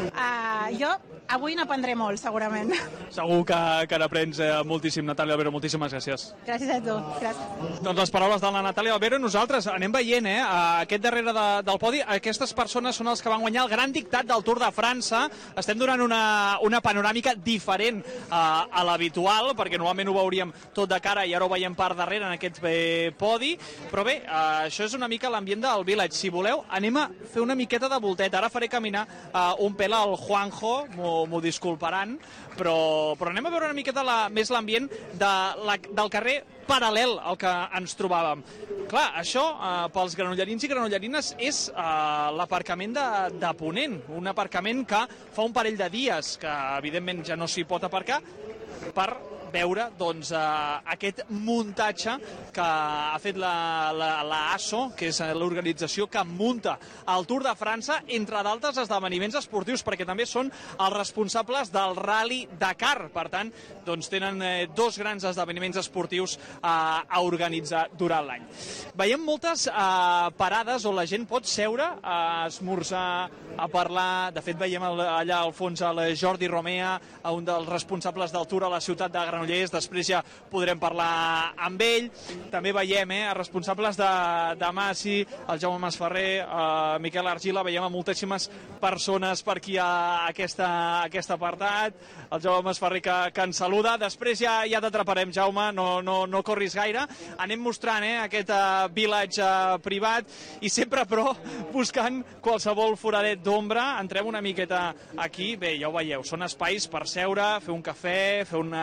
Uh, jo avui n'aprendré molt, segurament. Segur que, que n'aprens eh, moltíssim, Natàlia Albero, moltíssimes gràcies. Gràcies a tu. Gràcies. Doncs les paraules de la Natàlia Albero, nosaltres anem veient, eh, aquest darrere de, del podi, aquestes persones són els que van guanyar el gran dictat del Tour de França. Estem donant una, una panoràmica diferent eh, a l'habitual, perquè normalment ho veuríem tot de cara i ara ho veiem per darrere en aquest eh, podi, però bé, eh, això és una mica l'ambient del Village. Si voleu, anem a fer una miqueta de volteta. Ara faré caminar eh, un pèl al Juanjo, m'ho disculparan, però, però anem a veure una miqueta la, més l'ambient de la, del carrer paral·lel al que ens trobàvem. Clar, això eh, pels granollerins i granollerines és eh, l'aparcament de, de Ponent, un aparcament que fa un parell de dies que evidentment ja no s'hi pot aparcar per veure doncs, eh, aquest muntatge que ha fet la, la, la A S O, que és l'organització que munta el Tour de França, entre d'altres esdeveniments esportius, perquè també són els responsables del Rally Dakar. Per tant, doncs, tenen eh, dos grans esdeveniments esportius eh, a organitzar durant l'any. Veiem moltes eh, parades on la gent pot seure a esmorzar, a parlar. De fet, veiem allà al fons el Jordi Romea, un dels responsables del Tour a la ciutat de Granollers. Després ja podrem parlar amb ell. També veiem eh, responsables de, de Massi, el Jaume Masferrer, eh, Miquel Argila. Veiem a moltíssimes persones per aquí a aquesta, aquest apartat. El Jaume Masferrer que, que ens saluda. Després ja, ja t'atraparem, Jaume, no, no, no corris gaire. Anem mostrant eh, aquest uh, village uh, privat i sempre, però, buscant qualsevol foradet d'ombra. Entrem una miqueta aquí. Bé, ja ho veieu, són espais per seure, fer un cafè, fer una beguda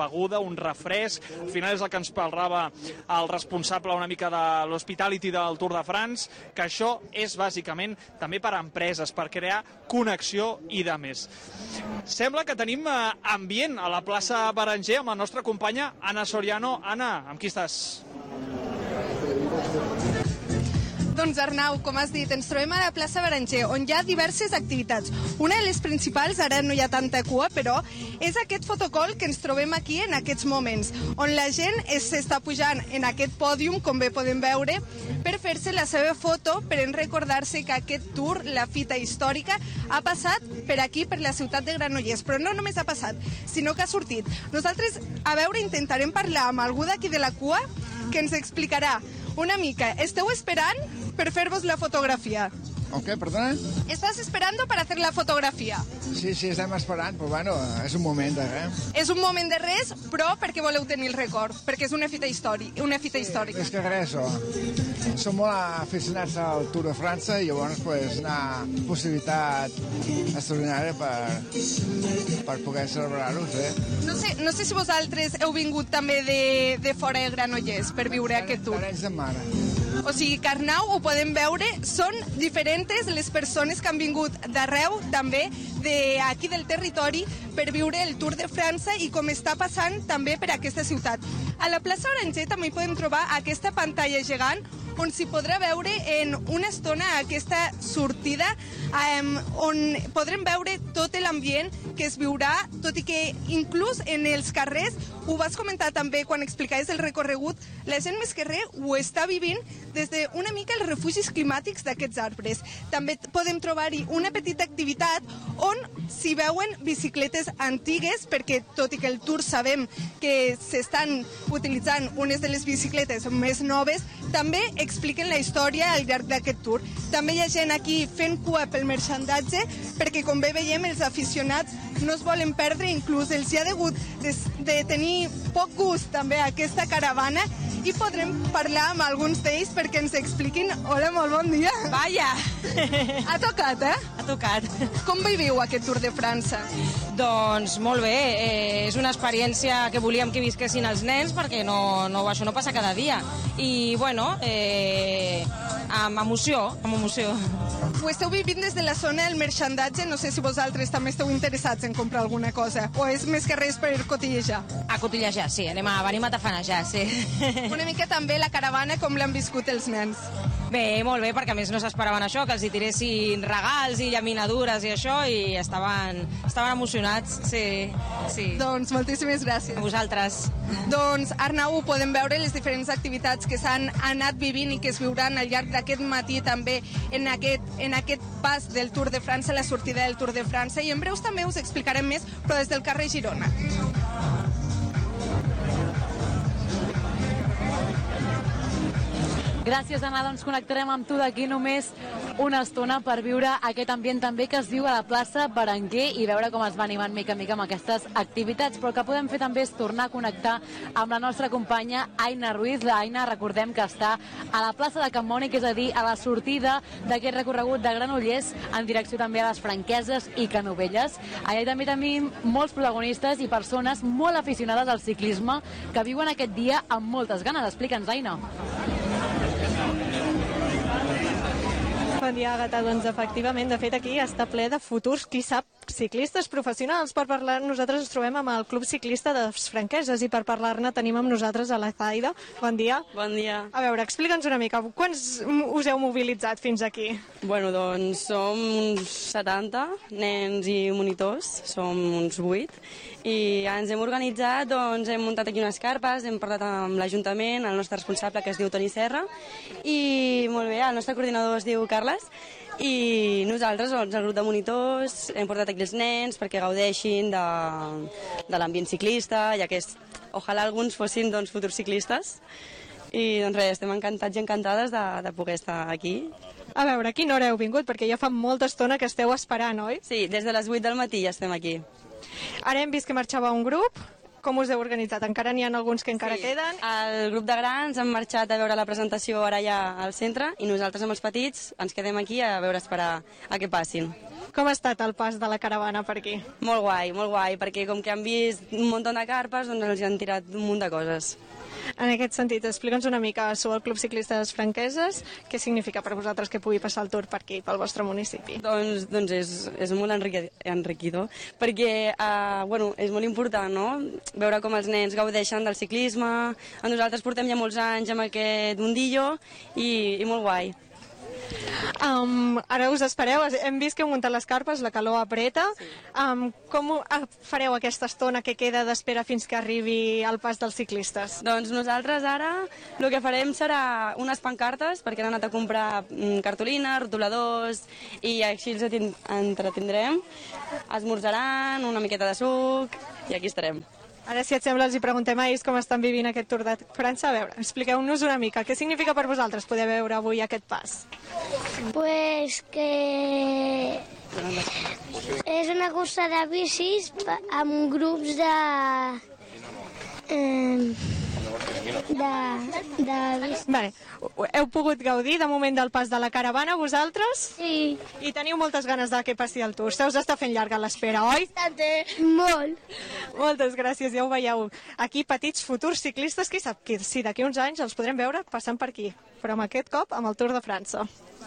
beguda, un refresc. Al final és el que ens parlava el responsable una mica de l'hospitality del Tour de France, que això és bàsicament també per a empreses, per crear connexió i de més. Sembla que tenim eh, ambient a la plaça Berenguer amb la nostra companya Anna Soriano. Anna, amb qui estàs? Doncs Arnau, com has dit, ens trobem a la plaça Berenguer, on hi ha diverses activitats. Una de les principals, ara no hi ha tanta cua, però és aquest fotocall que ens trobem aquí en aquests moments, on la gent s'està pujant en aquest pòdium, com bé podem veure, per fer-se la seva foto, per recordar-se que aquest tour, la fita històrica, ha passat per aquí, per la ciutat de Granollers. Però no només ha passat, sinó que ha sortit. Nosaltres, a veure, intentarem parlar amb algú d'aquí de la cua que ens explicarà una mica. Esteu esperant per fer-vos la fotografia? ¿O qué, perdona? ¿Estás esperando para hacer la fotografía? Sí, sí, estem esperant, però bueno, és un moment de res. És un moment de res, però perquè voleu tenir el record, perquè és una fita històrica. Una fita històrica. És que res, oh. Som molt aficionats al Tour de França i llavors pues, una possibilitat extraordinària per, per poder celebrar-ho, eh? No sé, no sé si vosaltres heu vingut també de, de fora de Granollers per viure aquest tour. Parells de mare. O sigui, que Arnau, ho podem veure, són diferents les persones que han vingut d'arreu, també d'aquí del territori, per viure el Tour de França i com està passant també per aquesta ciutat. A la plaça Berenguer també hi podem trobar aquesta pantalla gegant on s'hi podrà veure en una estona aquesta sortida um, on podrem veure tot l'ambient que es viurà, tot i que inclús en els carrers, ho vas comentar també quan explicaves el recorregut, la gent més que res ho està vivint des d'una mica els refugis climàtics d'aquests arbres. També podem trobar-hi una petita activitat on s'hi veuen bicicletes antigues, perquè tot i que el Tour sabem que s'estan utilitzant unes de les bicicletes més noves, també expliquen la història al llarg d'aquest Tour. També hi ha gent aquí fent cua pel merchandatge, perquè com bé veiem els aficionats no es volen perdre, inclús els hi ha degut de, de tenir poc gust també a aquesta caravana, i podrem parlar amb alguns d'ells perquè ens expliquin. Hola, molt bon dia. Vaja! Ha tocat, eh? Ha tocat. Com viviu aquest Tour de França? Doncs molt bé, eh, és una experiència que volíem que visquessin els nens perquè no, no, això no passa cada dia. I, bueno, eh, amb emoció, amb emoció. Ho esteu vivint des de la zona del merchandatge, no sé si vosaltres també esteu interessats en comprar alguna cosa, o és més que res per cotillejar? A cotillejar, sí, anem a, venim a tafanejar, sí. Una mica també la caravana, com l'han viscut els nens? Bé, molt bé, perquè a més no s'esperaven això, que els hi tiressin regals i llaminadures i això, i estaven, estaven emocionats, sí, sí. Doncs moltíssimes gràcies. A vosaltres. Doncs, Arnau, podem veure les diferents activitats que s'han anat vivint i que es viuran al llarg d'aquest matí també en aquest, en aquest pas del Tour de França, la sortida del Tour de França, i en breus també us explicarem més, però des del carrer Girona. Gràcies, Anna. Doncs connectarem amb tu d'aquí només una estona per viure aquest ambient també que es viu a la plaça Berenguer i veure com es va animant mica a mica amb aquestes activitats. Però el que podem fer també és tornar a connectar amb la nostra companya Aina Ruiz. L'Aina, recordem que està a la plaça de Can Mònic, és a dir, a la sortida d'aquest recorregut de Granollers en direcció també a les Franqueses i Canovelles. Allà també tenim molts protagonistes i persones molt aficionades al ciclisme que viuen aquest dia amb moltes ganes. Explica'ns, Aina. Bon dia, Agatha. Doncs efectivament, de fet, aquí està ple de futurs, qui sap, ciclistes professionals. Per parlar, nosaltres ens trobem amb el Club Ciclista de les Franqueses i per parlar-ne tenim amb nosaltres a la Zaida. Bon dia. Bon dia. A veure, explica'ns una mica, quants us heu mobilitzat fins aquí? Bueno, doncs som uns setanta nens i monitors, som uns vuit, i ens hem organitzat, doncs hem muntat aquí unes carpes, hem portat amb l'Ajuntament, el nostre responsable que es diu Toni Serra, i molt bé, el nostre coordinador es diu Carles, i nosaltres, doncs, el grup de monitors, hem portat aquí els nens perquè gaudeixin de, de l'ambient ciclista, ja que és, ojalà alguns fossin doncs, futurs ciclistes, i doncs res, estem encantats i encantades de, de poder estar aquí. A veure, a quina hora heu vingut? Perquè ja fa molta estona que esteu esperant, oi? Sí, des de les vuit del matí ja estem aquí. Ara hem vist que marxava un grup. Com us heu organitzat? Encara n'hi ha alguns que encara Sí. queden? El grup de grans han marxat a veure la presentació ara ja al centre i nosaltres amb els petits ens quedem aquí a veure esperar a que passin. Com ha estat el pas de la caravana per aquí? Molt guai, molt guai, perquè com que han vist un munt de carpes, doncs els han tirat un munt de coses. En aquest sentit, explica'ns una mica, sou el Club Ciclistes Franqueses, què significa per vosaltres que pugui passar el Tour per aquí, pel vostre municipi? Doncs, doncs és, és molt enrique, enriquidor, perquè uh, bueno, és molt important, no?, veure com els nens gaudeixen del ciclisme. Nosaltres portem ja molts anys amb aquest mundillo i, i molt guai. Um, ara us espereu, hem vist que heu muntat les carpes, la calor apreta. Sí. Um, com ho- ah, fareu aquesta estona que queda d'espera fins que arribi el pas dels ciclistes? Doncs nosaltres ara el que farem serà unes pancartes, perquè han anat a comprar mm, cartolines, rotuladors, i així els atin- entretindrem. Esmorzaran, una miqueta de suc, i aquí estarem. Ara, si et sembla, els hi preguntem a ells com estan vivint aquest Tour de França. A veure, expliqueu-nos una mica, què significa per vosaltres poder veure avui aquest pas? Pues que és una cursa de bicis pa- amb grups de... Eh, de, de bicis. Vale. Heu pogut gaudir de moment del pas de la caravana, vosaltres? Sí. I teniu moltes ganes de que passi el Tour. Se us està fent llarga l'espera, oi? Molt. Moltes gràcies, ja ho veieu. Aquí petits futurs ciclistes, qui sap qui, si d'aquí uns anys els podrem veure passant per aquí. Però amb aquest cop amb el Tour de França.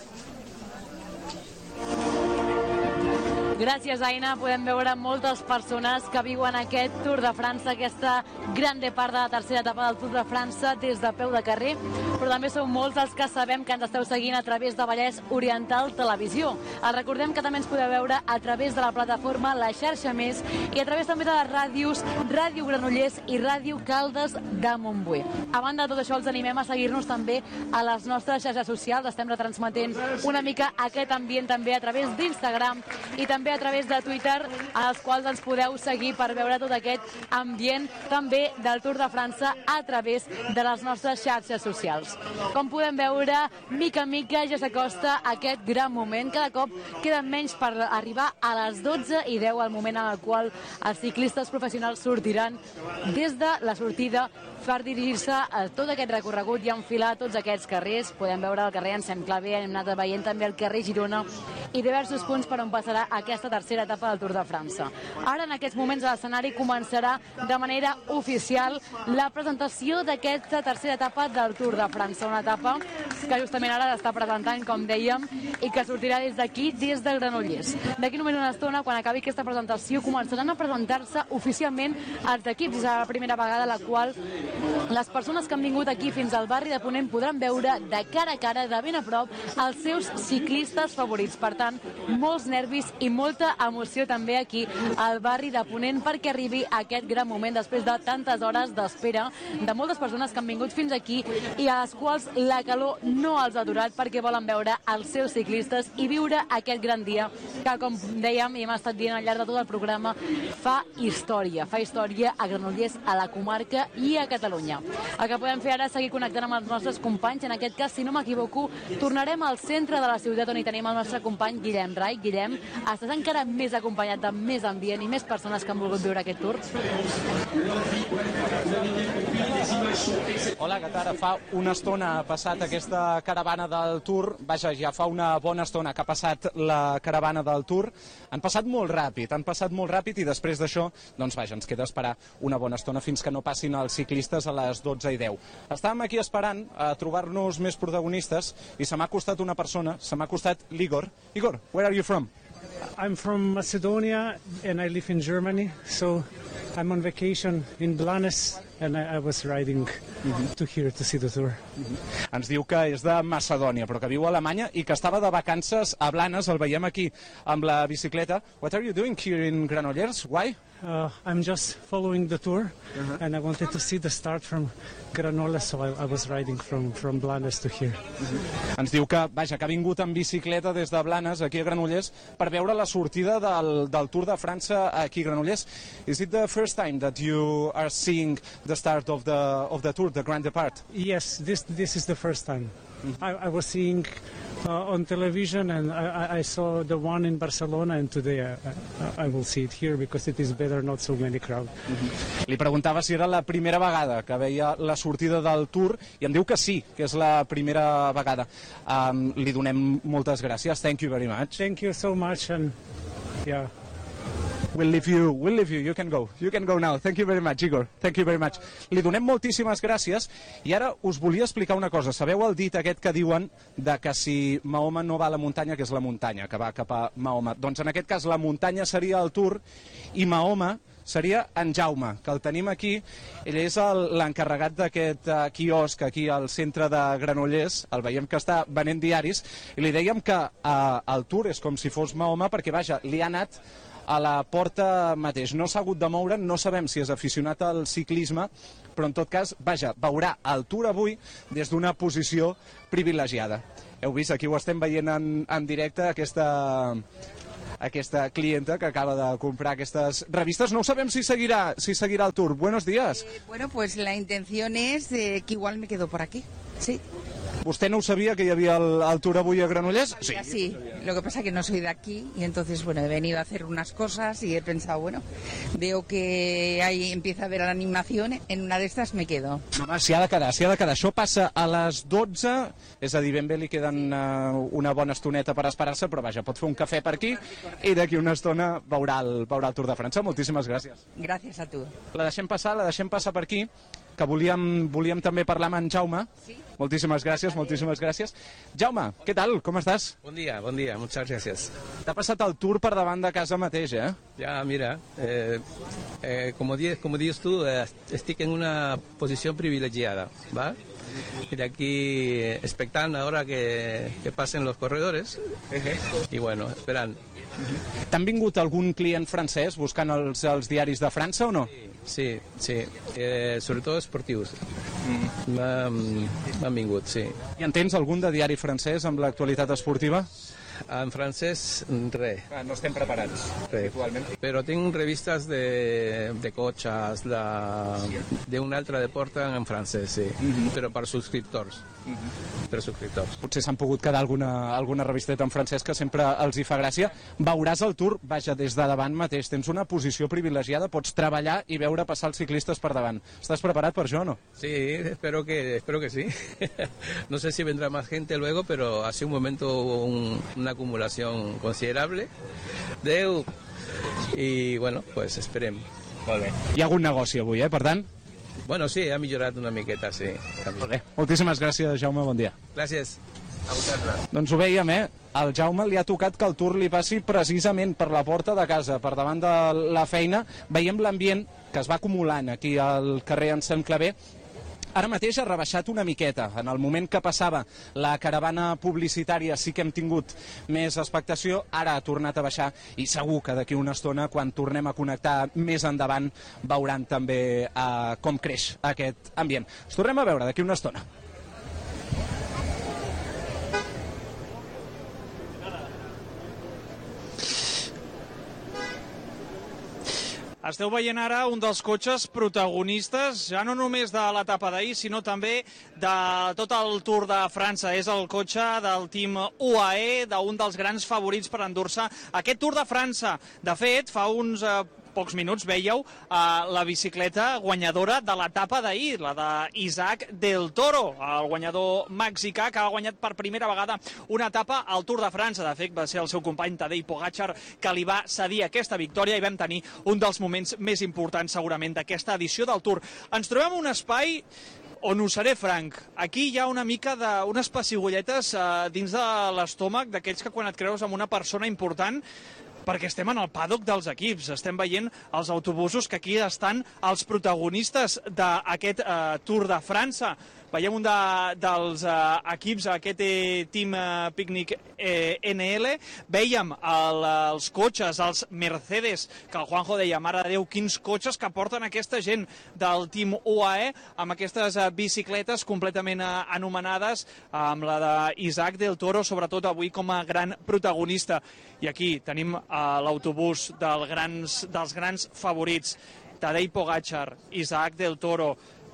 Gràcies, Aina. Podem veure moltes persones que viuen aquest Tour de França, aquesta gran part de la tercera etapa del Tour de França des de peu de carrer, però també sou molts els que sabem que ens esteu seguint a través de Vallès Oriental Televisió. Els recordem que també ens podeu veure a través de la plataforma La Xarxa Més i a través també de les ràdios Ràdio Granollers i Ràdio Caldes de Montbui. A banda de tot això, els animem a seguir-nos també a les nostres xarxes socials. Estem retransmetent una mica aquest ambient també a través d'Instagram i també a través de Twitter, als quals ens podeu seguir per veure tot aquest ambient també del Tour de França a través de les nostres xarxes socials. Com podem veure, mica en mica ja s'acosta aquest gran moment. Cada cop queda menys per arribar a les dotze i deu, el moment en el qual els ciclistes professionals sortiran des de la sortida per dirigir-se a tot aquest recorregut i enfilar tots aquests carrers. Podem veure el carrer Ensem Clavé, hem anat veient també el carrer Girona i diversos punts per on passarà aquesta tercera etapa del Tour de França. Ara, en aquests moments, a l'escenari començarà de manera oficial la presentació d'aquesta tercera etapa del Tour de França, una etapa que justament ara l'està presentant, com dèiem, i que sortirà des d'aquí, des de Granollers. D'aquí només una estona, quan acabi aquesta presentació, començaran a presentar-se oficialment els equips. És la primera vegada en la qual les persones que han vingut aquí fins al barri de Ponent podran veure de cara a cara, de ben a prop, els seus ciclistes favorits. Per tant, molts nervis i molta emoció també aquí al barri de Ponent perquè arribi aquest gran moment després de tantes hores d'espera de moltes persones que han vingut fins aquí i a les quals la calor no els ha aturat perquè volen veure els seus ciclistes i viure aquest gran dia que, com dèiem i hem estat dient al llarg de tot el programa, fa història, fa història a Granollers, a la comarca i a Catalunya. El que podem fer ara és seguir connectant amb els nostres companys. En aquest cas, si no m'equivoco, tornarem al centre de la ciutat on hi tenim el nostre company Guillem Rai. Guillem, estàs encara més acompanyat de més ambient i més persones que han volgut viure aquest tour? Hola, Gatara. Fa una estona ha passat aquesta caravana del Tour. Vaja, ja fa una bona estona que ha passat la caravana del Tour. Han passat molt ràpid, han passat molt ràpid i després d'això, doncs vaja, ens queda esperar una bona estona fins que no passin els ciclistes a les dotze i deu. Estàvem aquí esperant a trobar-nos més protagonistes i se m'ha acostat una persona, se m'ha acostat l'Igor. Igor, where are you from? I'm from Macedonia and I live in Germany, so I'm on vacation in Blanes and I, I was riding mm-hmm. to here to see the tour. Mm-hmm. Ens diu que és de Macedònia, però que viu a Alemanya i que estava de vacances a Blanes, el veiem aquí amb la bicicleta. What are you doing here in Granollers? Why? Uh, I'm just following the tour uh-huh. and I wanted to see the start from Granollers, so I, I was riding from, from Blanes to here. Uh-huh. Ens diu que, vaja, que ha vingut en bicicleta des de Blanes, aquí a Granollers, per veure la sortida del, del Tour de França aquí a Granollers. Is it the first time that you are seeing the start of the, of the Tour, the grand depart? Yes, this, this is the first time. I, I was seeing uh, on television, and I, I saw the one in Barcelona, and today I, I, I will see it here because it is better, not so many crowd. Mm-hmm. Li preguntava si era la primera vegada que veia la sortida del Tour i em diu que sí, que és la primera vegada. Um, li donem moltes gràcies. Thank you very much. Thank you so much, and yeah. We'll leave you, we'll leave you, you can go. You can go now. Thank you very much, Igor. Thank you very much. Li donem moltíssimes gràcies i ara us volia explicar una cosa. Sabeu el dit aquest que diuen de que si Mahoma no va a la muntanya, que és la muntanya, que va cap a Mahoma? Doncs en aquest cas la muntanya seria el Tour i Mahoma seria en Jaume, que el tenim aquí. Ell és l'encarregat d'aquest uh, quiosc aquí al centre de Granollers. El veiem que està venent diaris i li dèiem que uh, el Tour és com si fos Mahoma perquè, vaja, li ha anat a la porta mateix. No s'ha hagut de moure, no sabem si és aficionat al ciclisme, però en tot cas, vaja, veurà el Tour avui des d'una posició privilegiada. Heu vist, aquí ho estem veient en, en directe, aquesta, aquesta clienta que acaba de comprar aquestes revistes. No sabem si seguirà, si seguirà el Tour. Buenos días. Eh, bueno, pues la intención es eh, que igual me quedo por aquí, sí. ¿Usted no sabía que había el, el Tour avui a Granollers? Sí. Sí, lo que pasa es que no soy de aquí y entonces, bueno, he venido a hacer unas cosas y he pensado, bueno, veo que ahí empieza a haber la animación, en una de estas me quedo. Home, s'hi ha de quedar, s'hi ha de quedar. Això passa a les dotze, és a dir, ben bé li queden uh, una bona estoneta per esperar-se, però vaja, pot fer un cafè per aquí i d'aquí una estona veurà el, veurà el Tour de França. Moltíssimes gràcies. Gràcies a tu. La deixem passar, la deixem passar per aquí, que volíem, volíem també parlar amb en Jaume. Sí. Moltíssimes gràcies, moltíssimes gràcies. Jaume, què tal? Com estàs? Bon dia, bon dia, muchas gracias. T'ha passat el Tour per davant de casa mateix, eh? Ya, mira, eh, eh, como, di como dices tú, eh, estic en una posición privilegiada, ¿va? Y de aquí expectant ahora que, que pasen los corredores y bueno, esperant. T'han vingut algun client francès buscant els, els diaris de França o no? Sí, sí, eh, sobretot esportius. Mm. M'han vingut, sí. I en tens algun de diari francès amb l'actualitat esportiva? En francès, res. Ah, no estem preparats, actualment. Però tinc revistes de, de cotxes, d'un altre deport en francès, sí. Mm-hmm. Però per subscriptors. Mm-hmm. Per subscriptors. Potser s'han pogut quedar alguna, alguna revisteta en francès que sempre els hi fa gràcia. Veuràs el Tour, vaja, des de davant mateix. Tens una posició privilegiada, pots treballar i veure passar els ciclistes per davant. Estàs preparat per això o no? Sí, espero que, espero que sí. No sé si vendrá más gente luego, pero hace un momento hubo un, una acumulación considerable Déu i bueno, pues esperem. Molt bé. Hi ha algun negoci avui, eh, per tant? Bueno, sí, ha millorat una miqueta, sí. Molt bé. Moltíssimes gràcies, Jaume, bon dia. Gràcies. A vosaltres. Doncs ho veiem, eh? Al Jaume li ha tocat que el Tour li passi precisament per la porta de casa, per davant de la feina. Veiem l'ambient que es va acumulant aquí al carrer en Sant Claver. Ara mateix ha rebaixat una miqueta. En el moment que passava la caravana publicitària sí que hem tingut més expectació, ara ha tornat a baixar i segur que d'aquí una estona, quan tornem a connectar més endavant, veuran també eh, com creix aquest ambient. Ens tornem a veure d'aquí una estona. Esteu veient ara un dels cotxes protagonistes, ja no només de l'etapa d'ahir, sinó també de tot el Tour de França. És el cotxe del team U A E, d'un dels grans favorits per endur-se aquest Tour de França. De fet, fa uns eh, pocs minuts vèieu eh, la bicicleta guanyadora de l'etapa d'ahir, la d'Isaac Del Toro, el guanyador mexicà que ha guanyat per primera vegada una etapa al Tour de França. De fet, va ser el seu company Tadej Pogačar que li va cedir aquesta victòria i vam tenir un dels moments més importants segurament d'aquesta edició del Tour. Ens trobem en un espai on us seré franc, aquí hi ha una mica d'unes pessigolletes eh, dins de l'estómac d'aquells que quan et creus amb una persona important, perquè estem en el paddock dels equips, estem veient els autobusos que aquí estan els protagonistes d'aquest eh, Tour de França. Veiem un de, dels eh, equips, aquest eh, Team eh, Picnic eh, N L, veiem el, els cotxes, els Mercedes, que el Juanjo deia, mare de Déu, quins cotxes que porten aquesta gent del Team U A E, amb aquestes eh, bicicletes completament eh, anomenades, amb la d'Isaac Del Toro, sobretot avui com a gran protagonista. I aquí tenim eh, l'autobús del grans, dels grans favorits, Tadej Pogačar, Isaac Del Toro,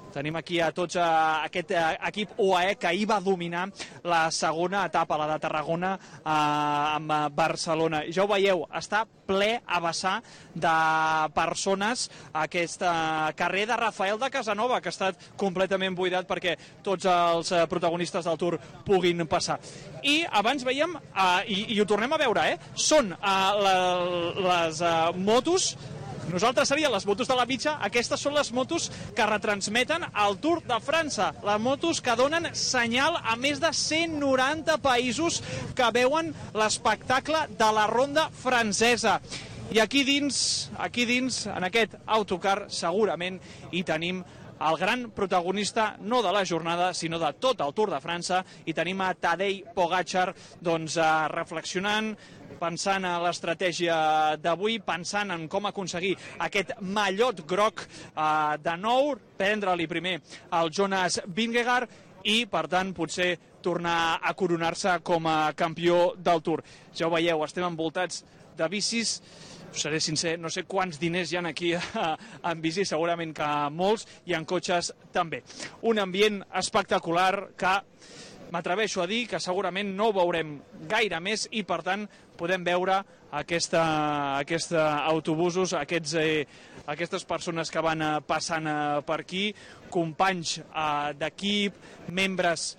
Tenim aquí a tots a, aquest a, equip U A E que ahir va dominar la segona etapa, la de Tarragona a, amb Barcelona. I ja ho veieu, està ple a vessar de persones a aquest carrer de Rafael de Casanova, que ha estat completament buidat perquè tots els protagonistes del Tour puguin passar. I abans veiem, uh, i, i ho tornem a veure, eh? són uh, la, les uh, motos. Nosaltres serien les motos de la mitja, aquestes són les motos que retransmeten el Tour de França, les motos que donen senyal a més de cent noranta països que veuen l'espectacle de la ronda francesa. I aquí dins, aquí dins, en aquest autocar, segurament hi tenim el gran protagonista, no de la jornada, sinó de tot el Tour de França, i tenim a Tadej Pogačar doncs, reflexionant, pensant en l'estratègia d'avui, pensant en com aconseguir aquest mallot groc eh, de nou, prendre-li primer el Jonas Vingegaard i, per tant, potser tornar a coronar-se com a campió del Tour. Ja ho veieu, estem envoltats de bicis, seré sincer, no sé quants diners hi ha aquí en bici, segurament que molts, i en cotxes també. Un ambient espectacular que m'atreveixo a dir que segurament no ho veurem gaire més i, per tant, podem veure aquesta, aquesta autobusos, aquests, eh, aquestes persones que van passant eh, per aquí, companys eh, d'equip, membres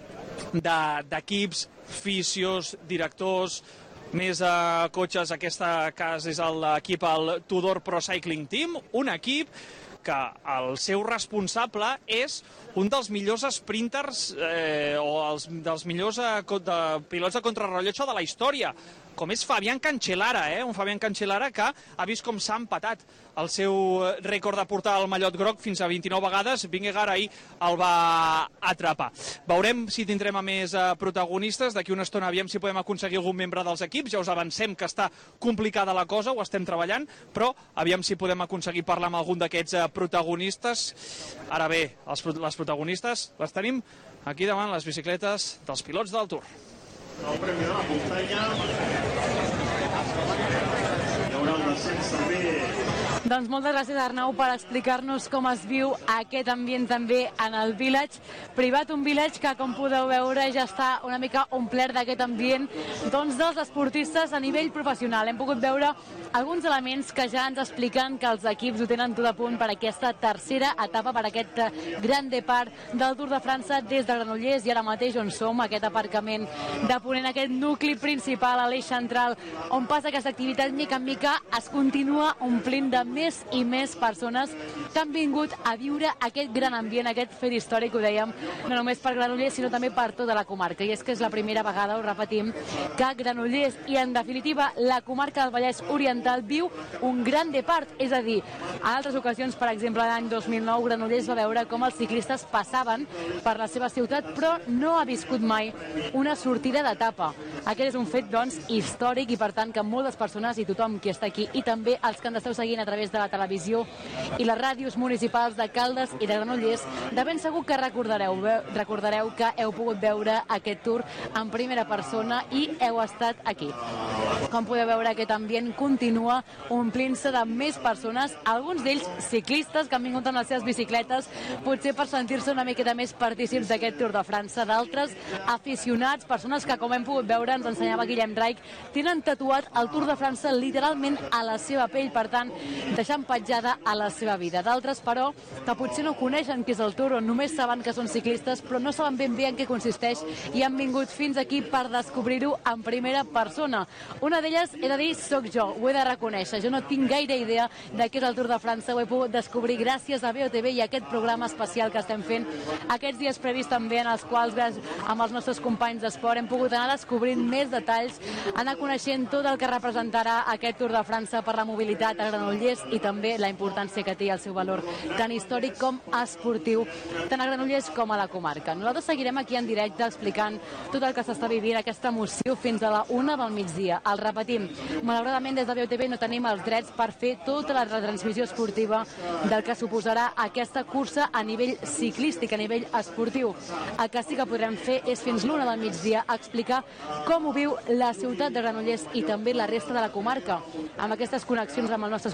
d'equips, de, fisios, directors, més eh, cotxes. Aquesta cas és l'equip, el Tudor Pro Cycling Team, un equip que el seu responsable és un dels millors sprinters eh, o els, dels millors eh, de, pilots de contrarrellotge de la història, com és Fabián Cancellara, eh? un Fabián Cancellara que ha vist com s'ha empatat el seu rècord de portar el mallot groc fins a vint-i-nou vegades. Vingegaard ahir el va atrapar. Veurem si tindrem a més eh, protagonistes. D'aquí una estona aviam si podem aconseguir algun membre dels equips. Ja us avancem que està complicada la cosa, ho estem treballant, però aviam si podem aconseguir parlar amb algun d'aquests eh, protagonistes. Ara bé, els, les protagonistes les tenim aquí davant, les bicicletes dels pilots del Tour. El premi de la muntanya. Hi haurà un descens també. Doncs moltes gràcies, Arnau, per explicar-nos com es viu aquest ambient també en el Village. Privat, un Village que, com podeu veure, ja està una mica omplert d'aquest ambient doncs, dels esportistes a nivell professional. Hem pogut veure alguns elements que ja ens expliquen que els equips ho tenen tot a punt per aquesta tercera etapa, per aquest gran depart del Tour de França des de Granollers, i ara mateix on som, aquest aparcament de Ponent, aquest nucli principal a l'eix central on passa aquesta activitat. Mica en mica es continua omplint de més i més persones que han vingut a viure aquest gran ambient, aquest fet històric, ho dèiem, no només per Granollers, sinó també per tota la comarca. I és que és la primera vegada, ho repetim, que Granollers i, en definitiva, la comarca del Vallès Oriental viu un gran depart. És a dir, a altres ocasions, per exemple, l'any dos mil nou, Granollers va veure com els ciclistes passaven per la seva ciutat, però no ha viscut mai una sortida d'etapa. Aquest és un fet, doncs, històric, i per tant que moltes persones i tothom qui està aquí, i també els que ens esteu seguint a través de la televisió i les ràdios municipals de Caldes i de Granollers, de ben segur que recordareu, recordareu que heu pogut veure aquest Tour en primera persona i heu estat aquí. Com podeu veure, aquest ambient continua omplint-se de més persones, alguns d'ells ciclistes que han vingut amb les seves bicicletes, potser per sentir-se una miqueta més partícips d'aquest Tour de França, d'altres aficionats, persones que, com hem pogut veure, ens ensenyava Guillem Reich, tenen tatuat el Tour de França literalment a la seva pell, per tant, deixant petjada a la seva vida. D'altres, però, que potser no coneixen què és el Tour, o només saben que són ciclistes, però no saben ben bé en què consisteix, i han vingut fins aquí per descobrir-ho en primera persona. Una d'elles, he de dir, soc jo, ho he de reconèixer. Jo no tinc gaire idea de què és el Tour de França, ho he pogut descobrir gràcies a B O T V i a aquest programa especial que estem fent aquests dies previs també, en els quals, amb els nostres companys d'esport, hem pogut anar descobrint més detalls, anar coneixent tot el que representarà aquest Tour de França per la mobilitat a Granollers i també la importància que té el seu valor tant històric com esportiu, tant a Granollers com a la comarca. Nosaltres seguirem aquí en directe explicant tot el que s'està vivint, aquesta emoció, fins a la una del migdia. El repetim, malauradament des de B O T V no tenim els drets per fer tota la retransmissió esportiva del que suposarà aquesta cursa a nivell ciclístic, a nivell esportiu. El que sí que podrem fer és fins l'una del migdia explicar com ho viu la ciutat de Granollers i també la resta de la comarca, amb aquestes connexions amb els nostres companys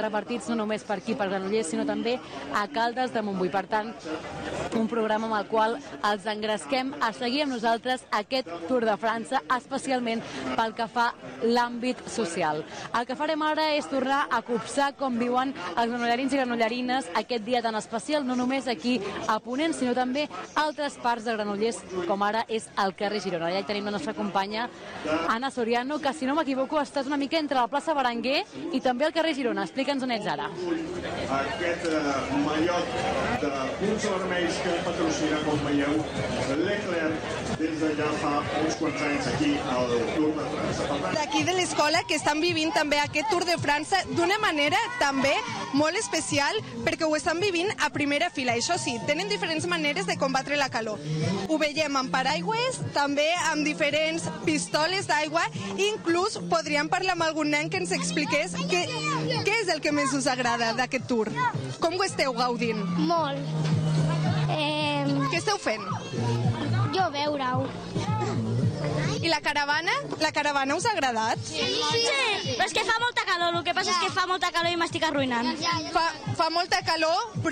repartits no només per aquí, per Granollers, sinó també a Caldes de Montbui. Per tant, un programa amb el qual els engresquem a seguir amb nosaltres aquest Tour de França, especialment pel que fa l'àmbit social. El que farem ara és tornar a copsar com viuen els granollerins i granollerines aquest dia tan especial, no només aquí a Ponent, sinó també a altres parts de Granollers, com ara és el carrer Girona. Allà hi tenim la nostra companya Anna Soriano, que si no m'equivoco estàs una mica entre la plaça Berenguer i també el carrer Girona. Explica'ns on ets ara. Aquest mallot d'uns vermells que patrocina, com veieu, Leclerc des de ja fa uns quants anys aquí al Tour de França. D'aquí de l'escola que estan vivint també aquest Tour de França d'una manera també molt especial perquè ho estan vivint a primera fila. Això sí, tenen diferents maneres de combatre la calor. Ho veiem amb paraigües, també amb diferents pistoles d'aigua, inclús podríem parlar amb algun nen que ens expliqués què, què és el que més us agrada d'aquest Tour. Com ho esteu gaudint? Molt. Eh... Què esteu fent? Jo veure-ho. I la caravana? La caravana us ha agradat? Sí, sí, però és que fa molta calor, el que passa és que fa molta calor i m'estic arruïnant. Fa, fa molta calor, però